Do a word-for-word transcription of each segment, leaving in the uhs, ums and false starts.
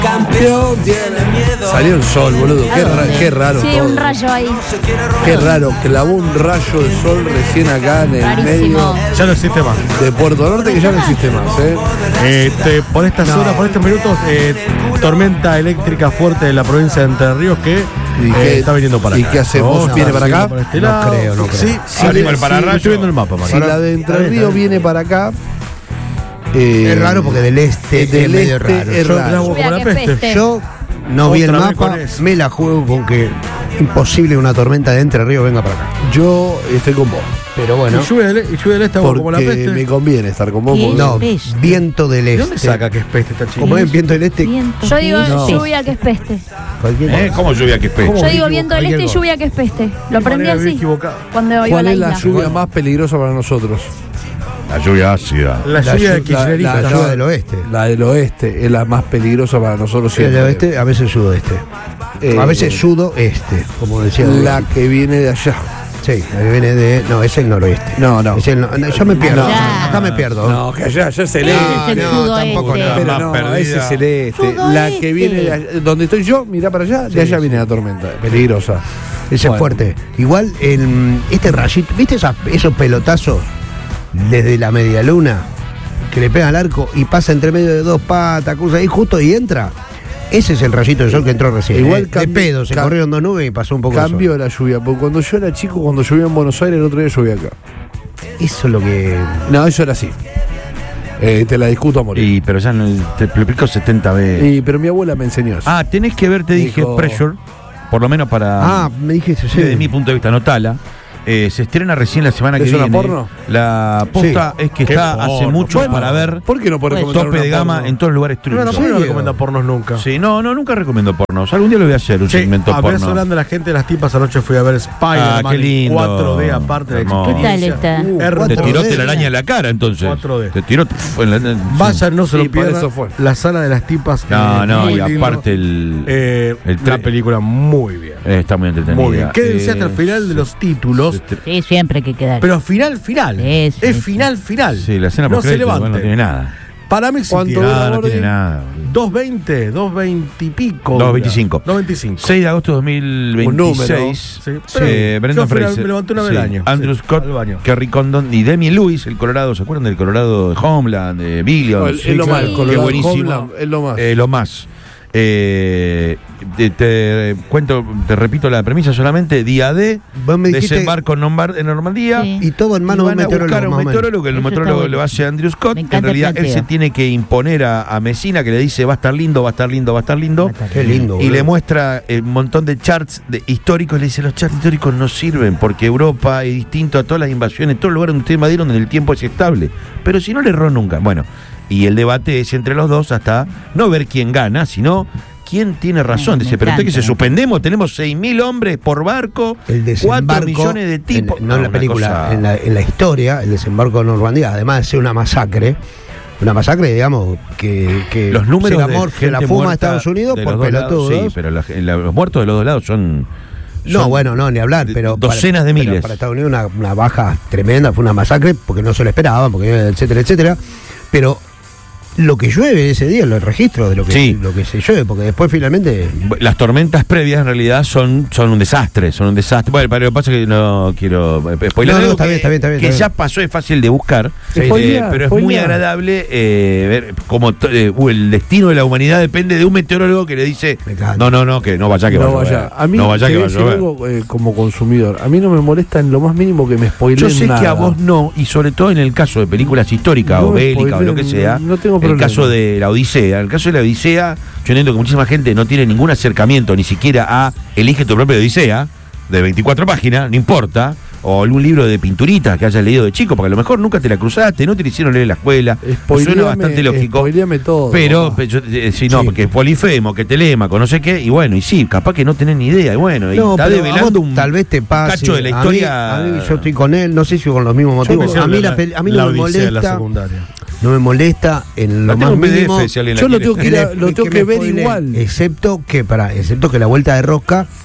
Campeón tiene miedo. Salió el sol, boludo. Qué, ra qué raro. Sí, todo. un rayo ahí. Qué raro. Clavó un rayo de sol recién acá en el Rarísimo. medio. Ya no existe más. De Puerto Norte, que ya no existe más, ¿eh? Este, por estas No. horas, por estos minutos, eh, tormenta eléctrica fuerte en la provincia de Entre Ríos que ¿Y eh, qué- está viniendo para y acá. qué hacemos? No, ¿Viene está para acá? viniendo este No lado. creo, no creo. Sí, sí, Abrimos el sí, pararrayo. estoy viendo el mapa. Si Mario. la de Entre Está bien, Ríos está bien. viene para acá. eh, Es raro porque del este del es medio este raro. es Yo- raro. El agua como la Lluvia que peste. peste. Yo no vi el Otra vez mapa, con eso. me la juego con que imposible que una tormenta de Entre Ríos venga para acá. Yo estoy con vos. Pero bueno, Y lluvia del y lluvia del este agua como la Porque peste. me conviene estar con vos. ¿Qué? porque- no, Peste. viento del ¿De este. dónde saca que es peste esta chica? Como es viento del este, Viento. Yo digo No. lluvia que es peste. cualquier ¿Eh? cosa. ¿Cómo lluvia que es peste? Yo digo viento del cualquier este y cosa. lluvia que es peste. Lo aprendí manera de así. equivocado. Cuando iba a ¿Cuál la es la isla. lluvia más peligrosa para nosotros? La lluvia ácida. La La lluvia de llu- kirchnerista. la lluvia del oeste. La del oeste es la más peligrosa para nosotros El siempre. del oeste, a veces sudoeste. Eh, A veces sudoeste, como decía. La que viene de allá. Sí, la que viene de. No, es el noroeste. No, no. Es el no- no, yo me pierdo. Allá. Acá me pierdo. No, que allá, allá es el Ese este. es el no, sudoeste. tampoco no. Pero más no, perdida. ese es el este. La Sudoeste. que viene de allá, donde estoy yo, mirá para allá, de allá viene la tormenta. Peligrosa. Ese Bueno. es fuerte. Igual, el, este rayito, ¿viste esas- esos pelotazos desde la media luna que le pega al arco y pasa entre medio de dos patas, cruza ahí justo y entra? Ese es el rayito de sol que entró recién. Igual eh. de cambi- pedo, se cam- corrieron dos nubes y pasó un poco de Cambio la lluvia. Porque cuando yo era chico, cuando llovía en Buenos Aires, el otro día llovía acá. sol. Eso es lo que. No, eso era así. Eh, te la discuto a morir. Y, pero ya no, te lo explico setenta veces. Y, pero mi abuela me enseñó eso. Ah, tenés que ver, te dije, Dijo- Pressure. Por lo menos para. Ah, me dijiste, sí. Desde mi punto de vista, notala. Eh, se estrena recién la semana que ¿Es una viene. porno? La posta es que Qué está porno, hace mucho bueno. para ver. ¿Por qué no puedes recomendar Tope una de gama porno? en todos los lugares No, turísticos. no, no ¿Serio? recomienda pornos nunca. Sí, no, no, nunca recomiendo pornos. Algún día lo voy a hacer, un Che, segmento a ver, porno. hablando de la gente, las tipas, anoche fui a ver Spider-Man Ah, qué en lindo. cuatro D aparte de la Hermoso. experiencia. ¿Qué tal está? Uh, R- Te cuatro tiró D. telaraña en la cara, entonces. cuatro D. Te tiró. pf, en la- en- Vayan, no se Sí, lo por pierdan. eso fue. La sala de las tipas. No, eh, no, muy y lindo. aparte el. Eh, el la tre- película muy bien. eh, está muy entretenida. Muy bien. Quédense Eh, hasta el final de los títulos. Sí, siempre hay que quedar. Pero final, final. Sí, sí, es sí. final, final. Sí, la escena no por se levante. no tiene nada. Para mí sí ¿Cuánto tiene. dura, Nada, no Gordi? tiene nada. dos veinte, dos veinte y pico. dos veinticinco. dos veinticinco. seis de agosto de dos mil Un número. veintiséis. Sí, Eh, pero Brendan yo fui a- Fraser. me levanté una vez Sí. al año. Andrew Sí, Scott, al baño. Kerry Condon y Demi Lewis, el Colorado. ¿Se acuerdan del Colorado de Homeland, de Billions? Es lo más, el Qué Colorado buenísimo. Homeland, es lo más. Eh, lo más. Eh, te, te cuento, te repito la premisa solamente. Día D, Vos me dijiste- desembarco en, Normar- en Normandía. Sí. Y todo en Y manos de un van a buscar meteorólogo. a un más o menos. meteorólogo, que el Eso está meteorólogo bueno. lo hace Andrew Scott. Me En encanta el realidad él planteo. se tiene que imponer a, a Messina, que le dice va a estar lindo, va a estar lindo, va a estar lindo. Qué lindo. Y boludo. le muestra eh, un montón de charts de históricos. Le dice: los charts históricos no sirven porque Europa es distinto a todas las invasiones, todos los lugares donde ustedes invadieron, donde el tiempo es estable. Pero si no le erró nunca. Bueno, y el debate es entre los dos hasta no ver quién gana, sino quién tiene razón. Me Dice: pero usted que se encanta. suspendemos, tenemos seis mil hombres por barco, El desembarco. cuatro millones de tipos. en- no en la una película, cosa- en, la, en la historia, el desembarco de Normandía, además de ser una masacre. Una masacre, digamos, que, que Los números se la, de mor- se la gente fuma a muerta Estados Unidos de por los dos lados, pelotudos. sí, pero la- la- los muertos de los dos lados son. No, son bueno, no, ni hablar, de- pero. docenas de pero miles. Para Estados Unidos una, una baja tremenda, fue una masacre, porque no se lo esperaban, porque etcétera, etcétera. Pero lo que llueve ese día, los registros de lo que, Sí. lo que se llueve, porque después finalmente. Las tormentas previas en realidad son, son un desastre, son un desastre. Bueno, pero lo que pasa es que no quiero eh, spoiler. No, no, algo está que, bien, está bien, está bien, que está ya bien. pasó, es fácil de buscar, Sí. eh, Spoilea, pero es muy spoilea. agradable eh, ver cómo to- eh, uh, el destino de la humanidad depende de un meteorólogo que le dice: Me encanta. no, no, no, que no vaya que va no a llover. vaya. A mí, no vaya te que voy va a a decir llover. algo eh, como consumidor. A mí no me molesta en lo más mínimo que me spoileen Yo sé nada. que a vos no, y sobre todo en el caso de películas históricas No o me bélicas o lo que spoileen, sea, no tengo el problema. caso de la Odisea, el caso de la Odisea, yo entiendo que muchísima gente no tiene ningún acercamiento ni siquiera a Elige tu propia Odisea, de veinticuatro páginas, no importa, o algún libro de pinturitas que hayas leído de chico, porque a lo mejor nunca te la cruzaste, no te la hicieron leer en la escuela, suena Spoileame- bastante lógico. spoileame todo. Pero, papá. pe- yo, eh, si no, Sí. porque es Polifemo, que Telémaco, no sé qué, y bueno, y sí, capaz que no tenés ni idea, y bueno, y No, está pero a develando vos un tal vez te pase. cacho de la A mí- historia. A mí, yo estoy con él, no sé si con los mismos motivos. A mí, la, pel- a mí la no me Odisea de la molesta. secundaria. No me molesta en lo La tengo más en P D F, mínimo. si alguien la Yo lo quiere. tengo que, ir a- el- lo tengo que que me ver spoileen, igual. Excepto que para, excepto que la vuelta de rosca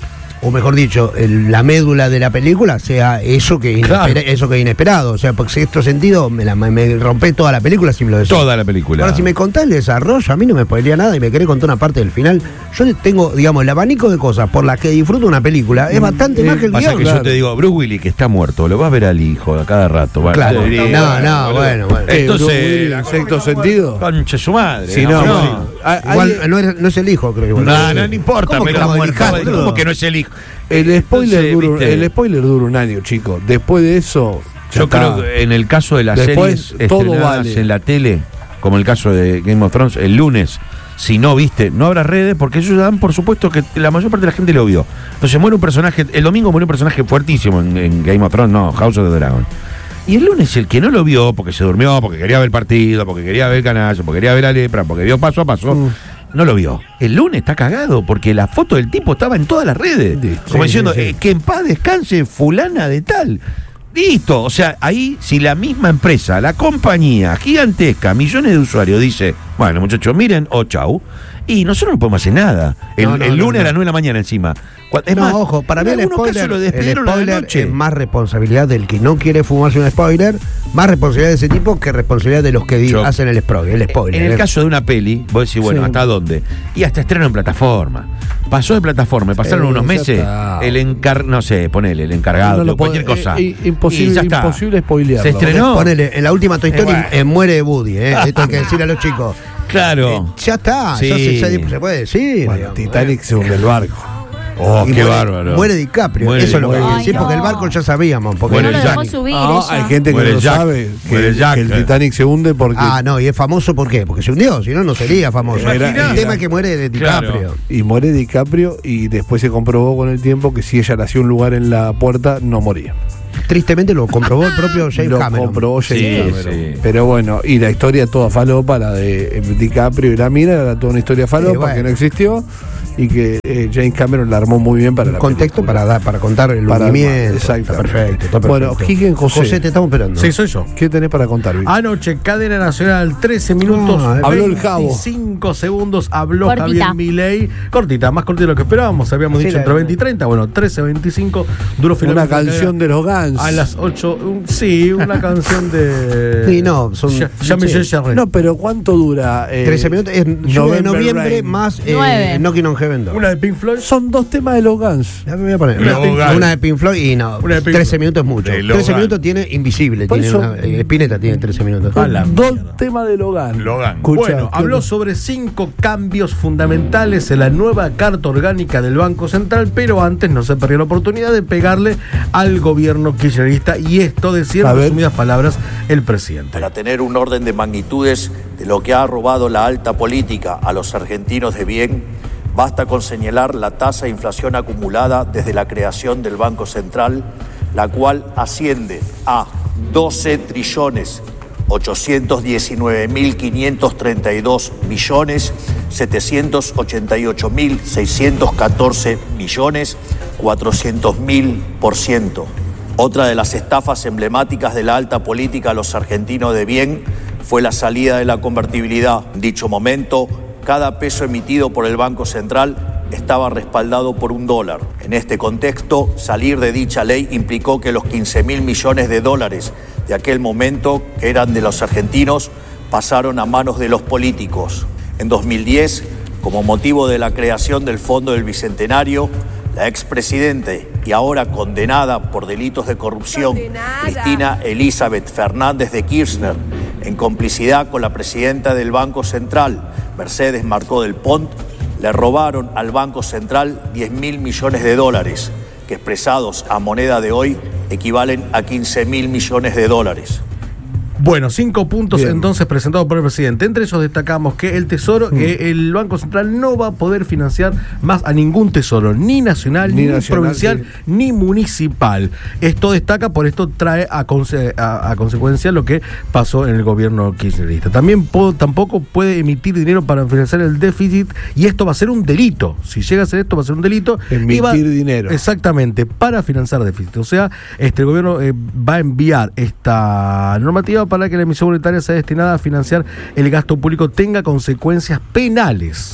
o mejor dicho, el- la médula de la película sea eso que, Claro. inespera- eso que inesperado. O sea, porque si esto sentido me, la, me rompé toda la película si me lo decís. Toda la película. Ahora, si me contás el desarrollo, a mí no me spoilería nada y me querés contar una parte del final. Yo tengo, digamos, el abanico de cosas por las que disfruto una película. Es bastante más que el Pasa guión. que yo te digo, Bruce Willis, que está muerto, lo vas a ver al hijo a cada rato. Bueno, Claro. te digo, No, no, bueno, bueno. ¿Qué, Bruce Entonces, Willis, la en sexto sentido? concha su madre. Sí, no, no. sí. Ah, Igual hay- no, es, no es el hijo, creo. Igual. No, no, no importa, ¿Cómo que pero está muerto? ¿cómo, cómo que no es el hijo? El spoiler, Entonces, dura, viste, el spoiler dura un año, chicos. Después de eso, ya Yo está. creo que en el caso de las Después, series todo estrenadas vale. en la tele, como el caso de Game of Thrones, el lunes, si no viste, no habrá redes, porque ellos dan por supuesto que la mayor parte de la gente lo vio. Entonces muere un personaje, el domingo muere un personaje fuertísimo en, en Game of Thrones, no, House of the Dragon. Y el lunes el que no lo vio, porque se durmió, porque quería ver el partido, porque quería ver el canazo, porque quería ver la lepra, porque vio paso a paso, Mm. no lo vio. El lunes está cagado, porque la foto del tipo estaba en todas las redes. Sí, como sí, diciendo, sí, sí. eh, que en paz descanse fulana de tal. Listo, o sea, ahí si la misma empresa, la compañía gigantesca, millones de usuarios, dice, bueno muchachos, miren, o chau, y nosotros no podemos hacer nada. El, No, no, el no, lunes no. a las nueve de la mañana encima. Cu- Es no, más, ojo, para mí en el algunos spoiler, casos lo el despidieron a la spoiler noche. es más responsabilidad del que no quiere fumarse un spoiler, más responsabilidad de ese tipo que responsabilidad de los que di- Yo- hacen el spoiler. El spoiler En el eh. caso de una peli, vos decís, bueno, Sí. ¿hasta dónde? Y hasta estreno en plataforma. Pasó de plataforma, pasaron Eh, unos ya meses, está. el encar no sé, ponele, el encargado, No lo cualquier puede- cosa. eh, eh, imposible- Y ya está. imposible spoilearlo. Se estrenó. Ponele, en la última Toy Story Eh, bueno. eh, muere Woody, eh. Esto hay que decirle a los chicos. Claro. Eh, ya está, Sí. ya se, ya se puede decir. Bueno, digamos. Titanic se hunde el barco. Oh, Y qué muere, bárbaro. Muere DiCaprio, Muere eso es lo que hay que DiCaprio. decir, Ay, porque el no. barco ya sabíamos. Porque Muere no lo Jack. dejó subir No, ella. hay gente que Muere no lo Jack. sabe que, Muere Jack, que el eh. Titanic se hunde porque Ah, no, y es famoso ¿por qué? Porque se hundió, si no, no sería famoso. Era- el era- tema es que muere de Claro. DiCaprio. y muere DiCaprio y después se comprobó con el tiempo que si ella le hacía un lugar en la puerta no moría. Tristemente lo comprobó el propio James Lo Cameron. comprobó James Sí, Cameron. sí. Pero bueno, y la historia toda falopa, la de eh, DiCaprio y la mina, era toda una historia falopa Sí, bueno. que no existió y que eh, James Cameron la armó muy bien para la Contexto película. para dar, para contar el Para- hundimiento. exacto. Está perfecto, está perfecto. Bueno, Higgin José. José, te estamos esperando. Sí, soy yo. ¿Qué tenés para contar, Vic? Anoche, cadena nacional, trece minutos, Ah, habló el Jabo. veinticinco segundos, habló Cortita. Javier Milei. Cortita, más cortita de lo que esperábamos, habíamos Sí, dicho la- entre veinte y treinta, bueno, trece veinticinco, duró Una finalmente la canción cadena de los Guns. a las ocho, un- sí, una canción de... Sí, no, son- Ya, ya me sí. ya- ya re- No, pero ¿cuánto dura? eh, trece minutos, es lluvia de November noviembre Rain? más eh, Nueve. Knocking on Heaven dos. Una de Pink Floyd. Son dos temas de los Guns. Ya me voy a poner. Una Una, de Pink una Floyd. de Pink Floyd y no. Una de Pink trece Floyd. minutos es mucho. De trece Logan. minutos tiene Invisible. Por Tiene eso- una, eh, Spinetta tiene trece minutos. A la Dos mierda. temas de los Guns. Logan. Escucha, Bueno, ¿qué- habló sobre cinco cambios fundamentales en la nueva carta orgánica del Banco Central, pero antes no se perdió la oportunidad de pegarle al gobierno kirchnerista, y esto decía A en ver. resumidas palabras el presidente. Para tener un orden de magnitudes de lo que ha robado la alta política a los argentinos de bien, basta con señalar la tasa de inflación acumulada desde la creación del Banco Central, la cual asciende a doce trillones ochocientos diecinueve mil quinientos treinta y dos millones setecientos ochenta y ocho mil seiscientos catorce millones cuatrocientos mil por ciento. Otra de las estafas emblemáticas de la alta política a los argentinos de bien fue la salida de la convertibilidad. En dicho momento, cada peso emitido por el Banco Central estaba respaldado por un dólar. En este contexto, salir de dicha ley implicó que los quince mil millones de dólares de aquel momento, que eran de los argentinos, pasaron a manos de los políticos. En dos mil diez, como motivo de la creación del Fondo del Bicentenario, la expresidenta y ahora condenada por delitos de corrupción, Cristina Elizabeth Fernández de Kirchner, en complicidad con la presidenta del Banco Central, Mercedes Marcó del Pont, le robaron al Banco Central diez mil millones de dólares, que expresados a moneda de hoy equivalen a quince mil millones de dólares. Bueno, cinco puntos Bien. entonces presentados por el presidente. Entre ellos destacamos que el Tesoro, que el Banco Central no va a poder financiar más a ningún tesoro, ni nacional, Ni ni, nacional, provincial, sí. ni municipal. Esto destaca, por esto trae a, conse- a- a consecuencia lo que pasó en el gobierno kirchnerista. También po- tampoco puede emitir dinero para financiar el déficit, y esto va a ser un delito. Si llega a ser esto, va a ser un delito. Emitir Y va- dinero. Exactamente, para financiar déficit. O sea, este el gobierno eh, va a enviar esta normativa para que la emisión monetaria sea destinada a financiar el gasto público tenga consecuencias penales.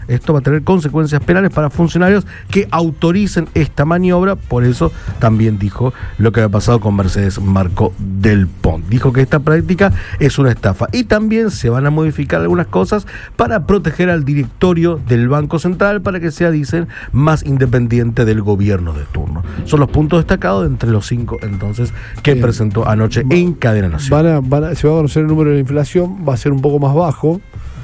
esto va a tener consecuencias penales para funcionarios que autoricen esta maniobra. Por eso también dijo lo que había pasado con Mercedes Marco del Pont. Dijo que esta práctica es una estafa y también se van a modificar algunas cosas para proteger al directorio del Banco Central para que sea, dicen, más independiente del gobierno de turno. Son los puntos destacados entre los cinco entonces que Bien. presentó anoche Va- en Cadena Nacional. Van a, van a- se va a conocer el número de la inflación, va a ser un poco más bajo.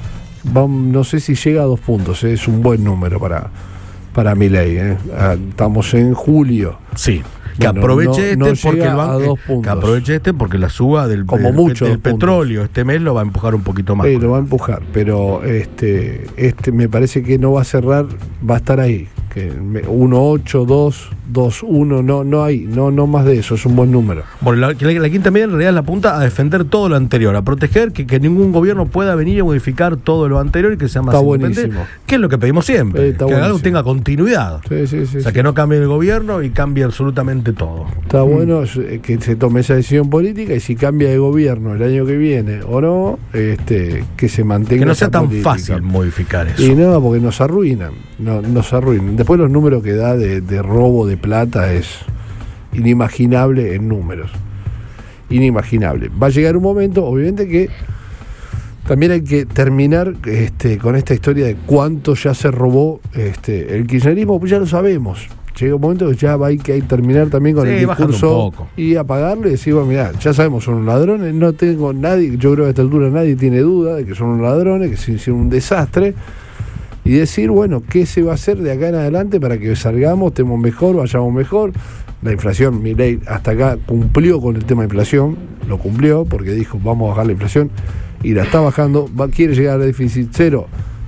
Va- no sé si llega a dos puntos, eh, es un buen número para, para Milei. Eh. Ah, estamos en julio. Sí. Que Bueno, aproveche no- este no porque llega el a banco, dos que puntos. aproveche este porque la suba del, Como del- mucho del dos puntos. petróleo este mes lo va a empujar un poquito más. Eh, lo va a empujar, pero este, este me parece que no va a cerrar, va a estar ahí. Que uno coma ocho, dos, dos coma uno, no, no hay, no, no más de eso, es un buen número. Bueno, la, la, la quinta medida en realidad la apunta a defender todo lo anterior, a proteger que, que ningún gobierno pueda venir a modificar todo lo anterior y que sea más Está independiente, buenísimo. que es lo que pedimos siempre, Eh, está que algo buenísimo. tenga continuidad. Sí, sí, sí. O sea, sí. que no cambie el gobierno y cambie absolutamente todo. Está bueno eh, que se tome esa decisión política y si cambia de gobierno el año que viene o no, este, que se mantenga. Que no esa sea tan política. fácil modificar eso. Y no, porque nos arruinan, no, nos arruinan. Después los números que da de, de robo de plata es inimaginable en números. Inimaginable. Va a llegar un momento, obviamente, que también hay que terminar este, con esta historia de cuánto ya se robó este, el kirchnerismo, pues ya lo sabemos. Llega un momento que ya va hay que hay que terminar también con Sí, el bajando discurso un poco. y apagarle y decir, bueno, mirá, ya sabemos, son unos ladrones, no tengo nadie, yo creo que a esta altura nadie tiene duda de que son unos ladrones, que se hicieron un desastre, y decir, bueno, ¿qué se va a hacer de acá en adelante para que salgamos, estemos mejor, vayamos mejor? La inflación, Milei hasta acá cumplió con el tema de inflación, lo cumplió porque dijo, vamos a bajar la inflación, y la está bajando, va, quiere llegar al déficit cero,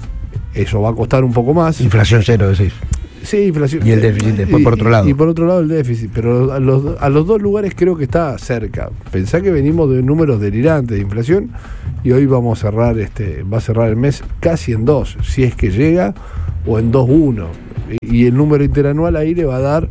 eso va a costar un poco más. Inflación cero, decís. Sí, inflación. Y el déficit después por otro lado. Y por otro lado el déficit, pero a los, a los dos lugares creo que está cerca. Pensá que venimos de números delirantes de inflación y hoy vamos a cerrar, este, va a cerrar el mes casi en dos, si es que llega, o en dos coma uno. Y, y el número interanual ahí le va a dar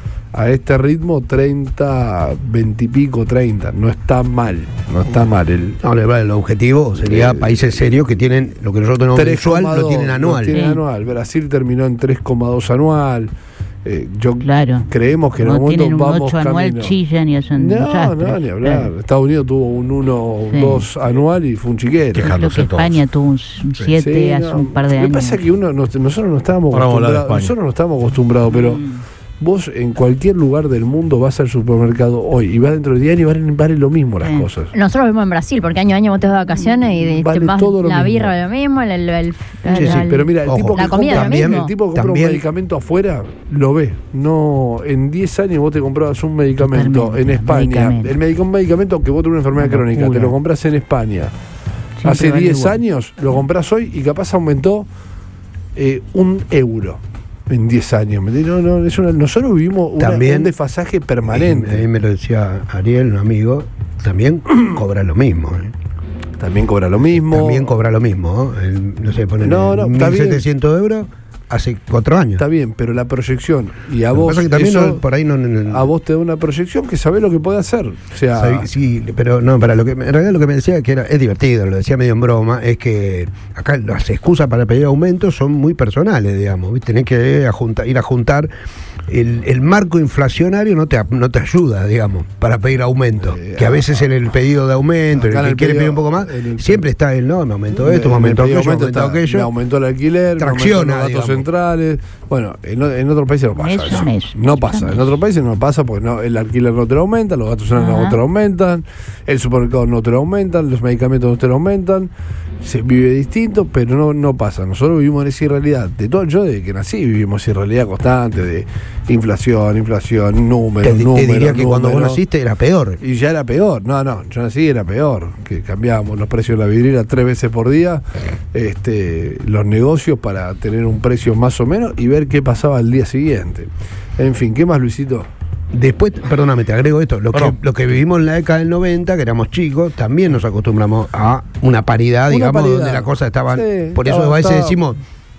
a este ritmo treinta, veinte y pico, treinta. No está mal, no está mal. El, No, le vale, el objetivo sería Eh, países serios que tienen lo que nosotros tenemos mensual, lo tienen anual. Lo tienen Sí. anual. Brasil terminó en tres coma dos anual. Eh, yo Claro. creemos que en No algún tienen momento un vamos ocho anual, camino. chillan y hacen No, desastres. no, ni hablar. Claro. Estados Unidos tuvo un uno Sí. dos anual y fue un chiquete. Queja- Creo que Dejándose todos. España tuvo un siete Sí, hace no. un par de Lo años. que pasa es que uno, nos- nosotros no estábamos Ahora vamos a hablar de acostumbrados. España. Nosotros no estamos acostumbrados, pero Mm. vos en cualquier lugar del mundo vas al supermercado hoy y vas dentro de diez años y valen, valen lo mismo las Sí. cosas. Nosotros vivimos en Brasil, porque año a año vos te vas de vacaciones y de- Vale te vas todo lo la mismo. birra lo mismo, el, el, el- Sí, sí, el- pero mira, el Ojo. tipo que La comida compra, lo También- mismo. el tipo que compra también- un medicamento afuera lo ve. No, en diez años vos te comprabas un medicamento Totalmente, en España. medicamento. El medic- un medicamento que vos tenés una enfermedad Una crónica, locura. te lo compras en España. Siempre Hace vale diez igual. años lo compras hoy y capaz aumentó eh, un euro en diez años. ¿Me entendés? No, no, es una- nosotros vivimos una- También- un desfasaje Y permanente. ahí me lo decía Ariel, un amigo, también cobra lo mismo. ¿eh? También cobra lo mismo. También cobra lo mismo. ¿eh? El- no sé, ponen No, no, está mil bien. setecientos euros hace cuatro años. Está bien, pero la proyección y a Lo que vos, pasa es que también eso- no- por ahí no, no- no- a vos te da una proyección que sabés lo que puede hacer. O sea, Sabi- Sí, pero no, para lo que en realidad lo que me decía que era es divertido, lo decía medio en broma, es que acá las excusas para pedir aumentos son muy personales, digamos, ¿viste? Tenés que ajunta- ir a juntar el, el marco inflacionario no te no te ayuda, digamos, para pedir aumento, Eh, que a veces en el pedido de aumento, acá el en que el quiere pedido- pedir un poco más, en el- siempre está el no, me aumentó esto, me en el aumentó pedido aquello, me aumento aumentó está, me aquello. aumentó el alquiler, Tracciona, me aumentó los gastos digamos. centrales. Bueno, en, o- en otros países no pasa Eso eso. no es, No eso pasa. no En es. otros países no pasa porque no, el alquiler no te lo aumenta, los gastos centrales no Ajá. te lo aumentan, el supermercado no te lo aumentan, los medicamentos no te lo aumentan. Se vive distinto, pero no, no pasa. Nosotros vivimos en esa irrealidad. De todo, yo desde que nací vivimos esa irrealidad constante de inflación, inflación, números, Te, te números, diría que cuando vos números. naciste era peor. Y ya era peor, no, no, yo nací y era peor, que cambiábamos los precios de la vidriera tres veces por día, este, los negocios para tener un precio más o menos y ver qué pasaba al día siguiente. En fin, ¿qué más, Luisito? Después, perdóname, te agrego esto, lo que, Perdón. lo que vivimos en la década del noventa, que éramos chicos, también nos acostumbramos a una paridad, Una digamos, paridad. donde la cosa estaba... Sí, por eso estaba- a veces estaba- decimos,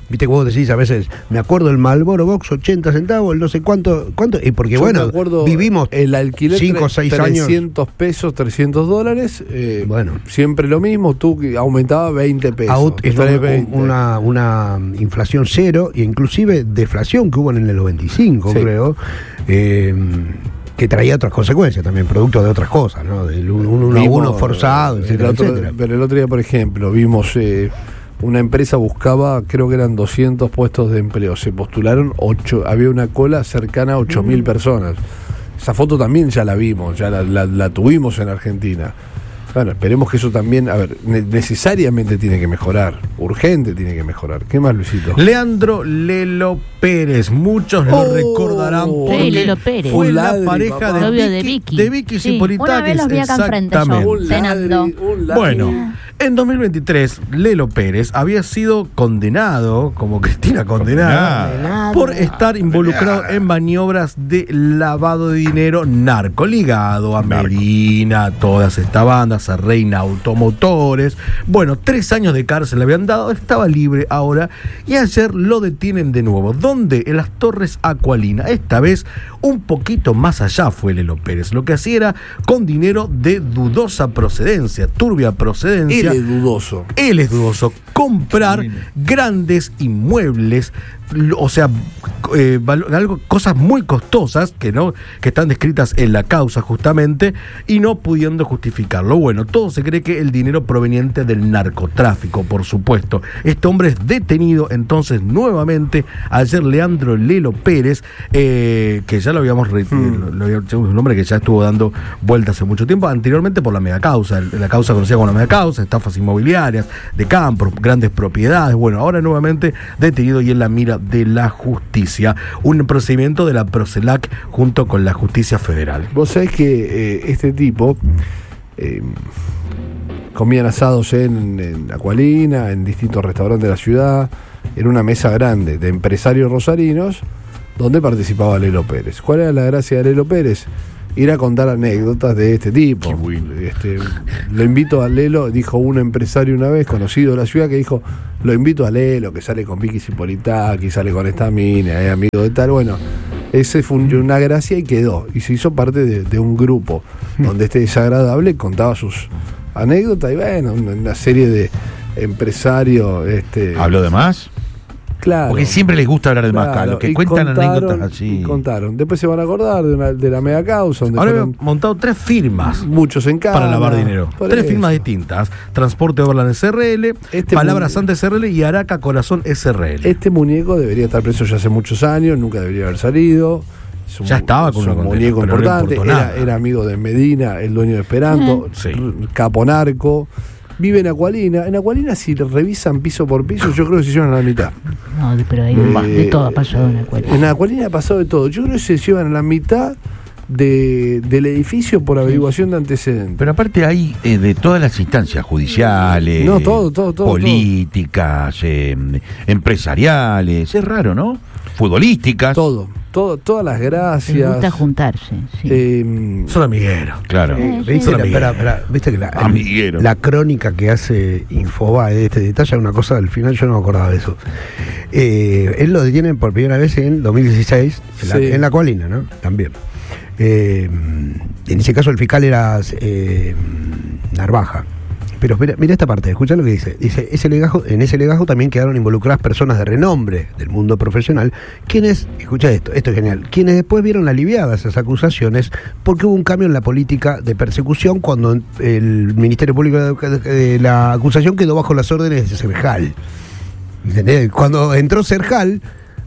Viste que vos decís a veces, me acuerdo el Marlboro Box, ochenta centavos, el no sé cuánto, cuánto, y porque Yo bueno, me acuerdo vivimos el alquiler cinco o seis años. trescientos pesos, trescientos dólares, eh, Bueno. siempre lo mismo, tú que aumentaba veinte pesos. Out, esto tres es veinte. una, una inflación cero e inclusive deflación que hubo en el noventa y cinco, Sí. creo, eh, que traía otras consecuencias también, producto de otras cosas, ¿no? Del un, un uno a Vimos, uno forzado, el etcétera, otro- etcétera. Pero el otro día, por ejemplo, vimos eh, una empresa buscaba, creo que eran doscientos puestos de empleo, se postularon ocho, había una cola cercana a ocho mil personas. Esa foto también ya la vimos, ya la, la- la tuvimos en Argentina. Bueno, esperemos que eso también, a ver, ne- necesariamente tiene que mejorar, urgente tiene que mejorar. ¿Qué más, Luisito? Leandro Lelo Pérez, muchos lo Oh, recordarán sí, porque Lelo Pérez. fue Un la ladri, pareja papá. de Novio de Vicky, Vicky. de Vicky Sí. Cipolitakis. Una vez los vi acá enfrente yo. exactamente. Un cenando. ladri, un ladri. Bueno, en dos mil veintitrés, Lelo Pérez había sido condenado, como Cristina condenada, Condenada. por estar involucrado en maniobras de lavado de dinero narco, ligado a Narco. Medina, a todas estas bandas, a Reina Automotores. Bueno, tres años de cárcel le habían dado, estaba libre ahora, y ayer lo detienen de nuevo. ¿Dónde? En las Torres Aqualina. Esta vez un poquito más allá fue Lelo Pérez. Lo que hacía era con dinero de dudosa procedencia, turbia procedencia. Él es dudoso. Él es dudoso. Comprar grandes inmuebles, lo- o sea, eh, valo- algo, cosas muy costosas que no que están descritas en la causa justamente y no pudiendo justificarlo. Bueno, todo se cree que el dinero proveniente del narcotráfico, por supuesto. Este hombre es detenido entonces nuevamente ayer. Leandro Lelo Pérez, eh, que ya lo habíamos re- lo- lo habíamos- es un nombre que ya estuvo dando vueltas hace mucho tiempo, anteriormente por la mega causa, el- la causa conocida como la mega causa, estafas inmobiliarias, de campos, grandes propiedades. Bueno, ahora nuevamente detenido y en la mira de la justicia. Un procedimiento de la Procelac junto con la justicia federal. Vos sabés que eh, este tipo eh, comían asados en, en Aqualina, en distintos restaurantes de la ciudad, en una mesa grande de empresarios rosarinos donde participaba Lelo Pérez. ¿Cuál era la gracia de Lelo Pérez? Ir a contar anécdotas de este tipo. Qué bueno. Este, lo invito a Lelo, dijo un empresario una vez, conocido de la ciudad, que dijo, lo invito a Lelo, que sale con Vicky Cipolitakis, sale con esta mina, es amigo de tal. Bueno, ese fue un- una gracia y quedó. Y se hizo parte de, de un grupo donde este desagradable contaba sus anécdotas y bueno, una, una serie de empresarios. Este, ¿Habló de más? Claro. Porque siempre les gusta hablar de más, Claro, Carlos, que y cuentan contaron, anécdotas así. y contaron. Después se van a acordar de, una- de la mega causa, donde Ahora fueron hemos montado tres firmas muchos en casa. para lavar dinero. Tres firmas distintas. Transporte Overland S R L, Este Palabras mu- Antes S R L y Araca Corazón S R L. Este muñeco debería estar preso ya hace muchos años, nunca debería haber salido. Es un, Ya estaba con es una un condena, muñeco pero no le importante. importó Era, nada. era amigo de Medina, el dueño de Esperanto, Sí. r- capo narco. Vive en Aqualina. En Aqualina, si revisan piso por piso, yo creo que se hicieron a la mitad. No, pero ahí Eh, de todo ha pasado en la cuenta. En Aqualina ha pasado de todo. Yo creo que se llevan a la mitad de, del edificio por averiguación de antecedentes. Pero aparte hay eh, de todas las instancias judiciales, No, todo, todo, todo, políticas, eh, empresariales, es raro, ¿no? Futbolísticas. Todo, todo, todas las Les gracias. gusta juntarse. Sí. eh, Son amigueros. Claro. Eh, ¿Viste, Son la, amigueros. espera, espera, ¿viste que la, Amiguero. la crónica que hace Infobae de este detalle, una cosa al final yo no me acordaba de eso. Eh, él lo detienen por primera vez en dos mil dieciséis, en, la, Sí. en la Colina, ¿no? También. Eh, en ese caso el fiscal era eh, Narvaja. Pero mira, mira esta parte, escucha lo que dice. Dice, ese legajo, en ese legajo también quedaron involucradas personas de renombre del mundo profesional, quienes, escucha esto, esto es genial, quienes después vieron aliviadas esas acusaciones porque hubo un cambio en la política de persecución cuando el Ministerio Público de, de la acusación quedó bajo las órdenes de Serjal. ¿Entendés? Cuando entró Serjal,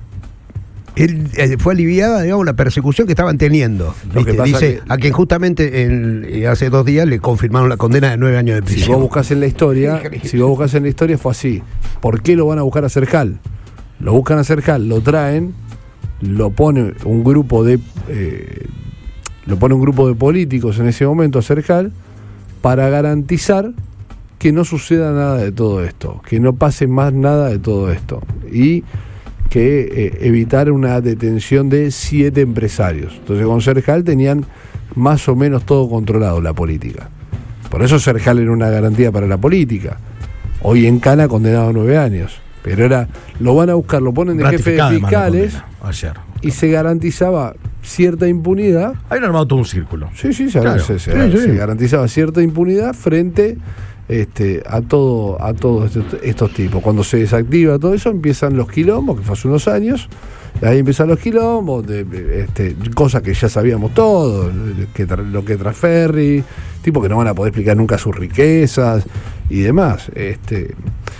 él, eh, fue aliviada, digamos, la persecución que estaban teniendo. Lo que ¿Viste? pasa Dice, que- a quien justamente en- eh, hace dos días le confirmaron la condena de nueve años de Si prisión. vos buscas en la historia, si vos buscas en la historia fue así. ¿Por qué lo van a buscar a Serjal? Lo buscan a Serjal, lo traen, lo pone un grupo de eh, lo pone un grupo de políticos en ese momento a Serjal para garantizar que no suceda nada de todo esto, que no pase más nada de todo esto y que eh, evitar una detención de siete empresarios. Entonces con Serjal tenían más o menos todo controlado la política. Por eso Serjal era una garantía para la política. Hoy en Cana condenado a nueve años. Pero era, lo van a buscar, lo ponen de jefe de Ratificada, además, la fiscales condena, ayer. y se garantizaba cierta impunidad. Habían armado todo un círculo. Sí, sí, se, Claro. se- se- Sí, sí. se garantizaba cierta impunidad frente este, a todo a todos estos, estos tipos. Cuando se desactiva todo eso, empiezan los quilombos, que fue hace unos años. Y ahí empiezan los quilombos, de, de, este, cosas que ya sabíamos todos, que tra- lo que Trasferri, tipos que no van a poder explicar nunca sus riquezas y demás. Este,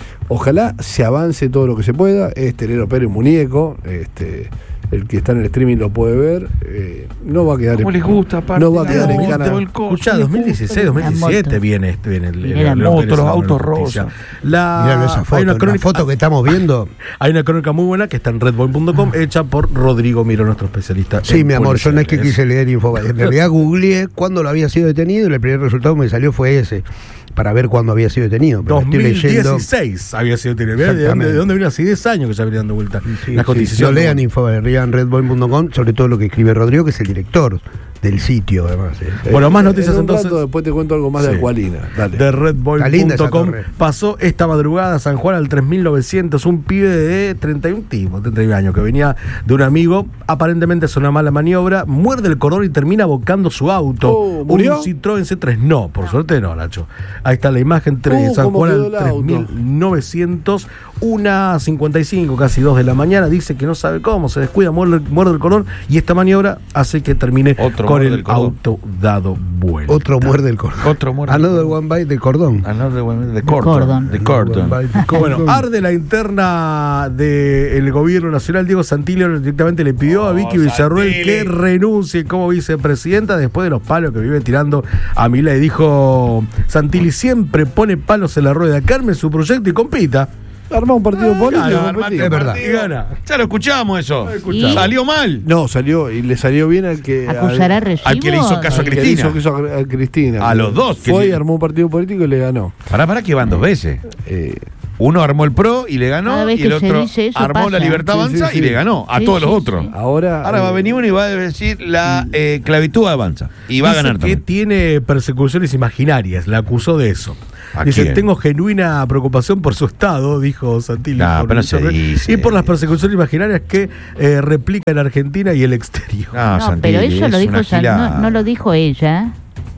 ojalá se avance todo lo que se pueda. Este Telero Pérez Muñeco, este, el que está en el streaming lo puede ver. Eh, no va a quedar ¿Cómo en, les gusta, aparte? no va a quedar La en moto, cana. el coso, Escuchá, les dos mil dieciséis, dos mil diecisiete motos. viene este, viene el, el, Viene la el- moto, el- los el- autos la noticia. rosas. La, Mirá esa foto, hay una la crónica, foto que estamos viendo. hay una crónica muy buena que está en redboy punto com hecha por Rodrigo Miro, nuestro especialista. Sí, en mi amor, yo no es que policiales. quise leer Infobae. En realidad googleé cuándo lo había sido detenido y el primer resultado que me salió fue ese, para ver cuándo había sido detenido. Pero estoy leyendo. dos mil dieciséis había sido tenido. ¿De dónde, Exactamente. de dónde vino? Hace diez años que ya venían dando vuelta. Sí, las sí, cotizaciones. no lean Infobae, lean redboy punto com, sobre todo lo que escribe Rodrigo, que es el director del sitio, además. eh. Bueno, más noticias En un entonces. rato después te cuento algo más Sí. de Aqualina. Dale. De redboy Está linda esa punto com torre. pasó esta madrugada a San Juan al tres mil novecientos, un pibe de treinta y un tipo, treinta y un años, que venía de un amigo, aparentemente es una mala maniobra, muerde el cordón y termina bocando su auto. Oh, ¿murió? Un Citroën C tres, no, por suerte no, Nacho. Ahí está la imagen de Uh, San cómo Juan quedó al el auto. tres mil novecientos, una cincuenta y cinco, casi dos de la mañana, dice que no sabe cómo, se descuida, muerde, muerde el cordón y esta maniobra hace que termine Otro con muerde el el cordón. auto dado vuelta. Otro muerde el cordón. Otro muerde el Another cordón. one bite del cordón. Another one, de cordon. cordon. De cordon. One bite del Bueno, cordón. arde la interna del gobierno nacional. Diego Santilli directamente le pidió a Vicky Villarruel Santilli. que renuncie como vicepresidenta después de los palos que vive tirando a Milei. Dijo Santilli, siempre pone palos en la rueda, que arme su proyecto y compita. Armá un partido político. Claro, competí. armate Es verdad. partido. Y gana. Ya lo escuchamos eso. escuchamos. Salió mal. No, salió y le salió bien al que. ¿Acusará al- recibo? al que le hizo caso a al que le Cristina. hizo caso a, a Cristina. A los dos, que Fue y le- armó un partido político y le ganó. Pará, pará, que van dos veces. Eh, Uno armó el PRO y le Cada ganó, vez y el que se otro dice eso armó pasa. la Libertad Sí, Avanza sí, y sí. le ganó a Sí, todos sí, los otros. sí. ahora. Ahora va a eh, venir uno y va a decir la eh, clavitud avanza. Y va a Dice ganar que también. tiene persecuciones imaginarias, la acusó de eso. ¿A Dice, quién? tengo genuina preocupación por su estado, dijo Santilli. No, por pero no el- se dice. y por las persecuciones imaginarias que eh, replica en Argentina y el exterior. No, No, Santilli, pero eso es lo dijo una San- gilada. no, no lo dijo ella.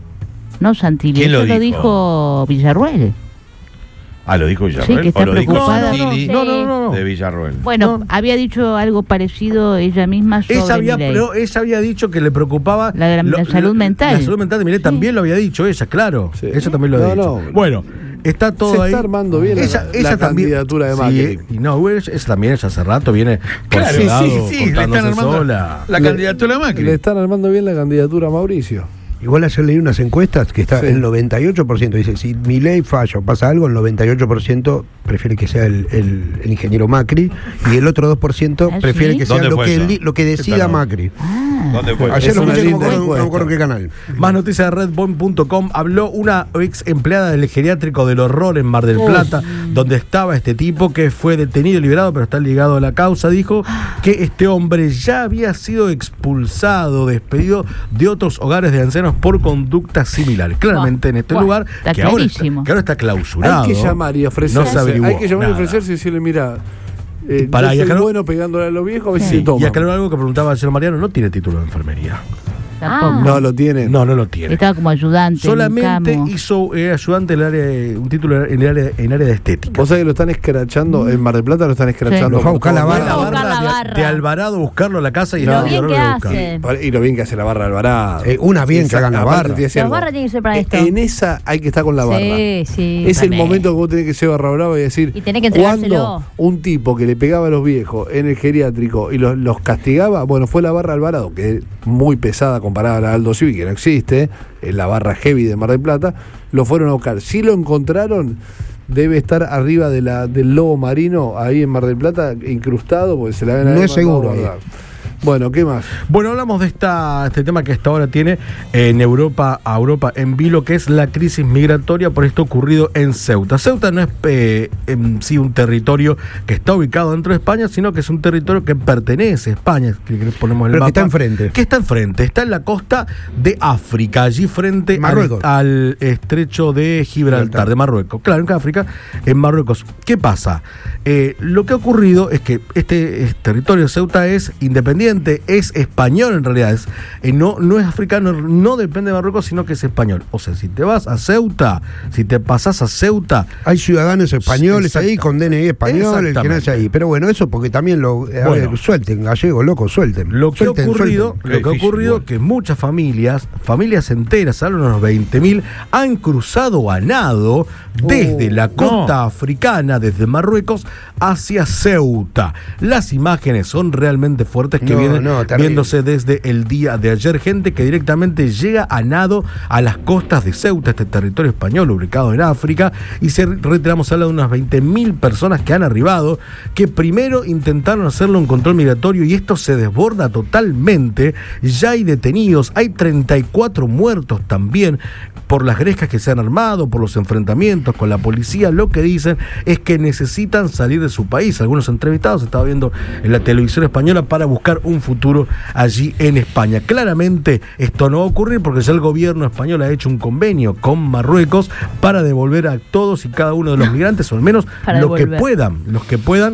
No Santilli, ¿Quién eso lo lo dijo? dijo Villarruel. Ah, lo dijo Villarroel. Sí, que está o lo dijo preocupada. Santilli No, no, no, no. de Villarroel. Bueno, No. había dicho algo parecido ella misma sobre Ella había, Milei. pero ella había dicho que le preocupaba La de la- la salud mental. La salud mental de Milei Sí. también lo había dicho ella, claro. Sí. Ella también lo No, había dicho. no. Bueno, está todo Se ahí. está armando bien la- la candidatura de Sí, Macri. y no, ella, ella también ella hace rato viene por Claro, su lado sí, sí, le están contándose armando sola. la Le- candidatura de Macri. Le están armando bien la candidatura a Mauricio. Igual ayer leí unas encuestas que está Sí. el noventa y ocho por ciento. Dice, si Milei falla o pasa algo, el noventa y ocho por ciento prefiere que sea el, el- el ingeniero Macri y el otro dos por ciento ¿Ah, prefiere sí? que sea ¿Dónde lo fue que, eso? li- lo que decida Esta no. Macri. Ah, ¿Dónde fue? Ayer Es lo una escuché, no me linda acuerdo- no me encuesta. acuerdo qué canal. Más noticias de redbone punto com. Habló una ex empleada del geriátrico del horror en Mar del Plata, donde estaba este tipo que fue detenido y liberado, pero está ligado a la causa. Dijo que este hombre ya había sido expulsado, despedido de otros hogares de ancianos por conductas similares. Claramente en este Buah, lugar, está que ahora, está, clarísimo. que ahora está clausurado. Hay que llamar y ofrecerse. No se averiguó Hay que llamar y nada. ofrecerse y decirle, mira, eh, Pará, yo y soy acá no- bueno pegándole a los viejos, a ver si Sí. se toma. Y acá algo que preguntaba el señor Mariano, no tiene título de enfermería. tampoco. No lo tiene. No, no lo tiene. Estaba como ayudante. Solamente en un camo. hizo eh, ayudante en el área de- un título en el área, en área de estética. Vos sabés que lo están escrachando, en Mar del Plata lo están escrachando. Lo fue a buscar la por barra. todos Fue a buscar lados. la de- barra. de Alvarado, buscarlo a la casa y Y lo no, bien no que lo busca. hace. Y lo bien que hace la barra de Alvarado. Eh, una bien que hagan la aparte barra. te voy a decir La algo. barra tiene que ser para Eh, esto. En esa hay que estar con la barra. Sí, sí. Es el también. momento que vos tenés que ser barra brava y decir, Y tenés que entregárselo. cuando un tipo que le pegaba a los viejos en el geriátrico y los, los castigaba, bueno, fue la barra Alvarado, que es muy pesada comparada a la Aldo Civi, que no existe, es la barra heavy de Mar del Plata, lo fueron a buscar. Si lo encontraron, debe estar arriba de la, del lobo marino, ahí en Mar del Plata, incrustado, porque se la ven No ahí, es seguro, a guardar. Bueno, ¿qué más? Bueno, hablamos de esta, este tema que hasta ahora tiene en Europa, a Europa en vilo, que es la crisis migratoria por esto ocurrido en Ceuta. Ceuta no es eh, en sí un territorio que está ubicado dentro de España, sino que es un territorio que pertenece a España, que ponemos el Pero mapa, que está enfrente. Que está enfrente, está en la costa de África, allí frente al, Marruecos. al estrecho de Gibraltar, Gibraltar. de Marruecos. Claro, en África, en Marruecos. ¿Qué pasa? Eh, lo que ha ocurrido es que este, este territorio de Ceuta es independiente, es español en realidad, es, eh, no, no es africano, no depende de Marruecos, sino que es español. O sea, si te vas a Ceuta, si te pasás a Ceuta, Hay ciudadanos españoles ahí Exacto. con D N I español, el que Exactamente. nace ahí. Pero bueno, eso porque también lo. A Bueno. ver, suelten, gallegos, locos, suelten. Lo que ha Suelten, ocurrido, suelten. lo que ha difícil, ocurrido igual. que muchas familias, familias enteras, hablan unos veinte mil, han cruzado a nado desde la costa africana, desde Marruecos, hacia Ceuta. Las imágenes son realmente fuertes que No, vienen no, terrible. viéndose desde el día de ayer. Gente que directamente llega a nado a las costas de Ceuta, este territorio español ubicado en África, y se reiteramos, habla de unas veinte mil personas que han arribado, que primero intentaron hacerlo un control migratorio y esto se desborda totalmente. Ya hay detenidos, hay treinta y cuatro muertos también por las grescas que se han armado, por los enfrentamientos con la policía. Lo que dicen es que necesitan salir de su país. Algunos entrevistados estaba viendo en la televisión española para buscar un futuro allí en España. Claramente esto no va a ocurrir porque ya el gobierno español ha hecho un convenio con Marruecos para devolver a todos y cada uno de los migrantes, o al menos Para los que devolver. puedan, los que puedan,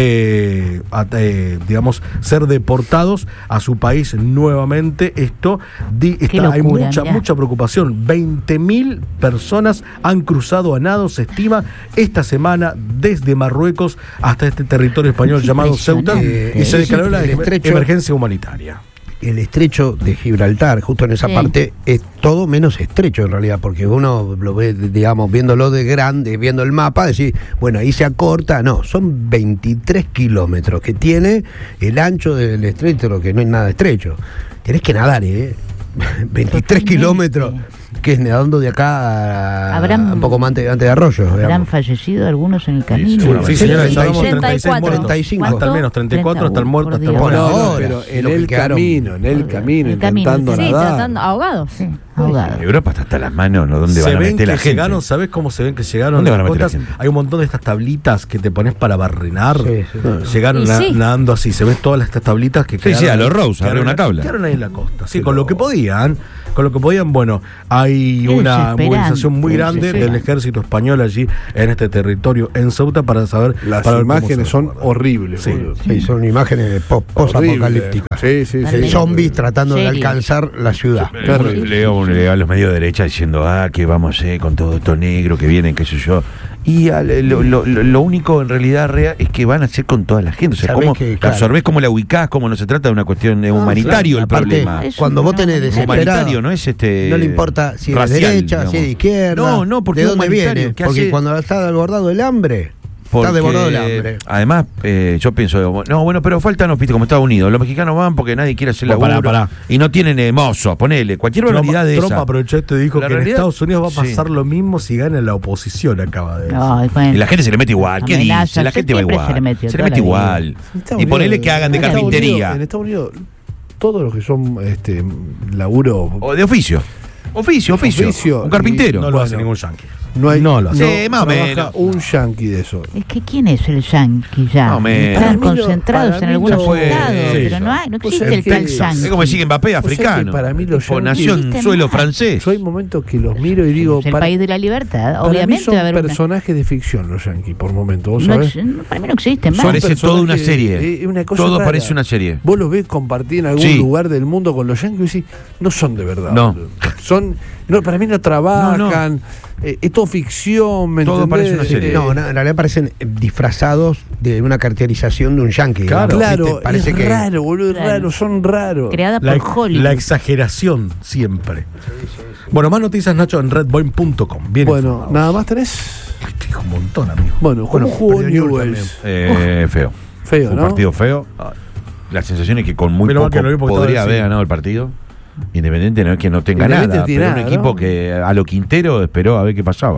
eh, a- eh, digamos, ser deportados a su país nuevamente. Esto di- está, hay locura, mucha, mirá. mucha preocupación. veinte mil personas han cruzado a nado, se estima, esta semana desde Marruecos hasta este territorio español Es llamado Ceuta, impresionante. y se Eh, declaró la el estrecho- emergencia humanitaria. El estrecho de Gibraltar, justo en esa Sí. parte, es todo menos estrecho en realidad, porque uno lo ve, digamos, viéndolo de grande, viendo el mapa, decir, bueno, ahí se acorta. No, son veintitrés kilómetros que tiene el ancho del estrecho, lo que no es nada estrecho. Tenés que nadar, ¿eh? veintitrés Totalmente. kilómetros, que es nadando de acá a, Habrán- un poco más antes, antes de Arroyo. ¿Habrán digamos. fallecido algunos en el camino? seguramente. Sí, señora, treinta y llevamos seis, treinta y seis muertos. treinta y cinco. Hasta al menos treinta y cuatro, hasta el muerto, hasta el Por muerto. Dios. No, no, ahora, pero y en lo que el quedaron- camino, en el camino, el camino, intentando Sí, nadar. tratando, ahogados. Sí, ahogado. Europa está hasta las manos, ¿no? ¿Dónde Se van a ven meter que la gente? llegaron, ¿sabés cómo se ven que llegaron? ¿Dónde a van a las meter la costas? gente? Hay un montón de estas tablitas que te pones para barrenar. Sí, sí. Llegaron Y na- sí. nadando así, se ven todas estas tablitas que Sí, sí, a los Rose, quedaron abre una ahí- tabla. Quedaron ahí en la costa, sí, con lo que podían. Con lo que podían, bueno, hay Qué una desesperante, movilización muy grande del desesperante. ejército español allí en este territorio en Ceuta para saber. Las para ver cómo imágenes se son resguardan. horribles, Sí. boludo. Sí, son imágenes po- post-apocalípticas. Sí, sí, sí. Totalmente. Zombies tratando de ¿Serio? alcanzar la ciudad. Terrible. Leo, leo a los medios de derecha diciendo, ah, que vamos a hacer con todo esto negro que vienen, qué sé yo. Y al- lo, lo- lo- lo único en realidad real es que van a hacer con toda la gente. O sea, Sabés cómo que, la claro. absorbés, cómo la ubicás, cómo no se trata de una cuestión de humanitario el Aparte, problema. Es cuando un vos tenés drama desesperado, Humanitario, no es este. no le importa si es de racial, derecha, si es de digamos. izquierda. No, no, porque ¿de es dónde humanitario, viene? ¿qué Porque hace? cuando está desbordado el hambre, Porque, está desbordado el hambre. Además, eh, yo pienso, no, bueno, pero faltan, no, viste, como Estados Unidos. Los mexicanos van porque nadie quiere hacer la Bueno, pará, pará. y no tienen eh, mozos, ponele, cualquier Trump, barbaridad de Trump esa. aprovechó esto y dijo La que en realidad- Estados Unidos va a pasar sí. lo mismo si gana la oposición, acaba de decir. Ay, bueno. Y la gente se le mete igual. ¿Qué Amenazas, dice? La gente va siempre igual. se le metió, Se le toda mete la vida. igual. En Estados Y ponele Unidos- que hagan de en Estados carpintería. Unidos- en Estados Unidos, todos los que son este laburo. O de oficio. Oficio, oficio. Oficio, Un carpintero. No lo hace Bueno. ningún yankee. No hay No lo hace. Sí, más o trabaja menos. un yanqui de eso. Es que ¿quién es el yanqui ya? Más o menos. Están Para mí lo- concentrados para en mí algunos lo fue- estados, sí, pero no, hay, no Pues existe es el que- tal es yanqui. Es como decir Mbappé, sea que africano. para mí los Tipo, yanquis- nació en Existen suelo más. francés. Yo hay momentos que los miro y digo, Es el para, país de la libertad, para mí obviamente son va a haber una... personajes de ficción los yanquis, por momentos, ¿vos No sabés? ex- no, para mí no existen Son más. Parece toda una personajes- serie. eh, una cosa Todo rara. parece una serie. Vos los ves compartir en algún Sí. lugar del mundo con los yanquis y decís, no son de verdad. No. boludo. Son, no, para mí no trabajan, eh, es todo ficción, ¿me Todo entendés? parece una serie. Eh, No, no, en realidad parecen eh, disfrazados de una caracterización de un yankee. Claro. digamos, Claro, ¿viste? Parece es que raro, boludo, es Claro. raro, son raros. Creada La, por Hollywood. la exageración siempre. Bueno, más noticias, Nacho, en redboin punto com. Bien Bueno, informados. nada más tenés. Te dijo un montón, amigo. Bueno, ¿cómo Bueno, jugó perdió Newell's Newell's? Eh, feo. Feo, Fue un ¿no? partido feo. La sensación es que con muy Menos mal poco que lo vi porque podría estaba haber encima. ganado el partido. Independiente no es que no tenga Independiente nada, tiene pero un nada, equipo ¿no? que a lo Quintero esperó a ver qué pasaba.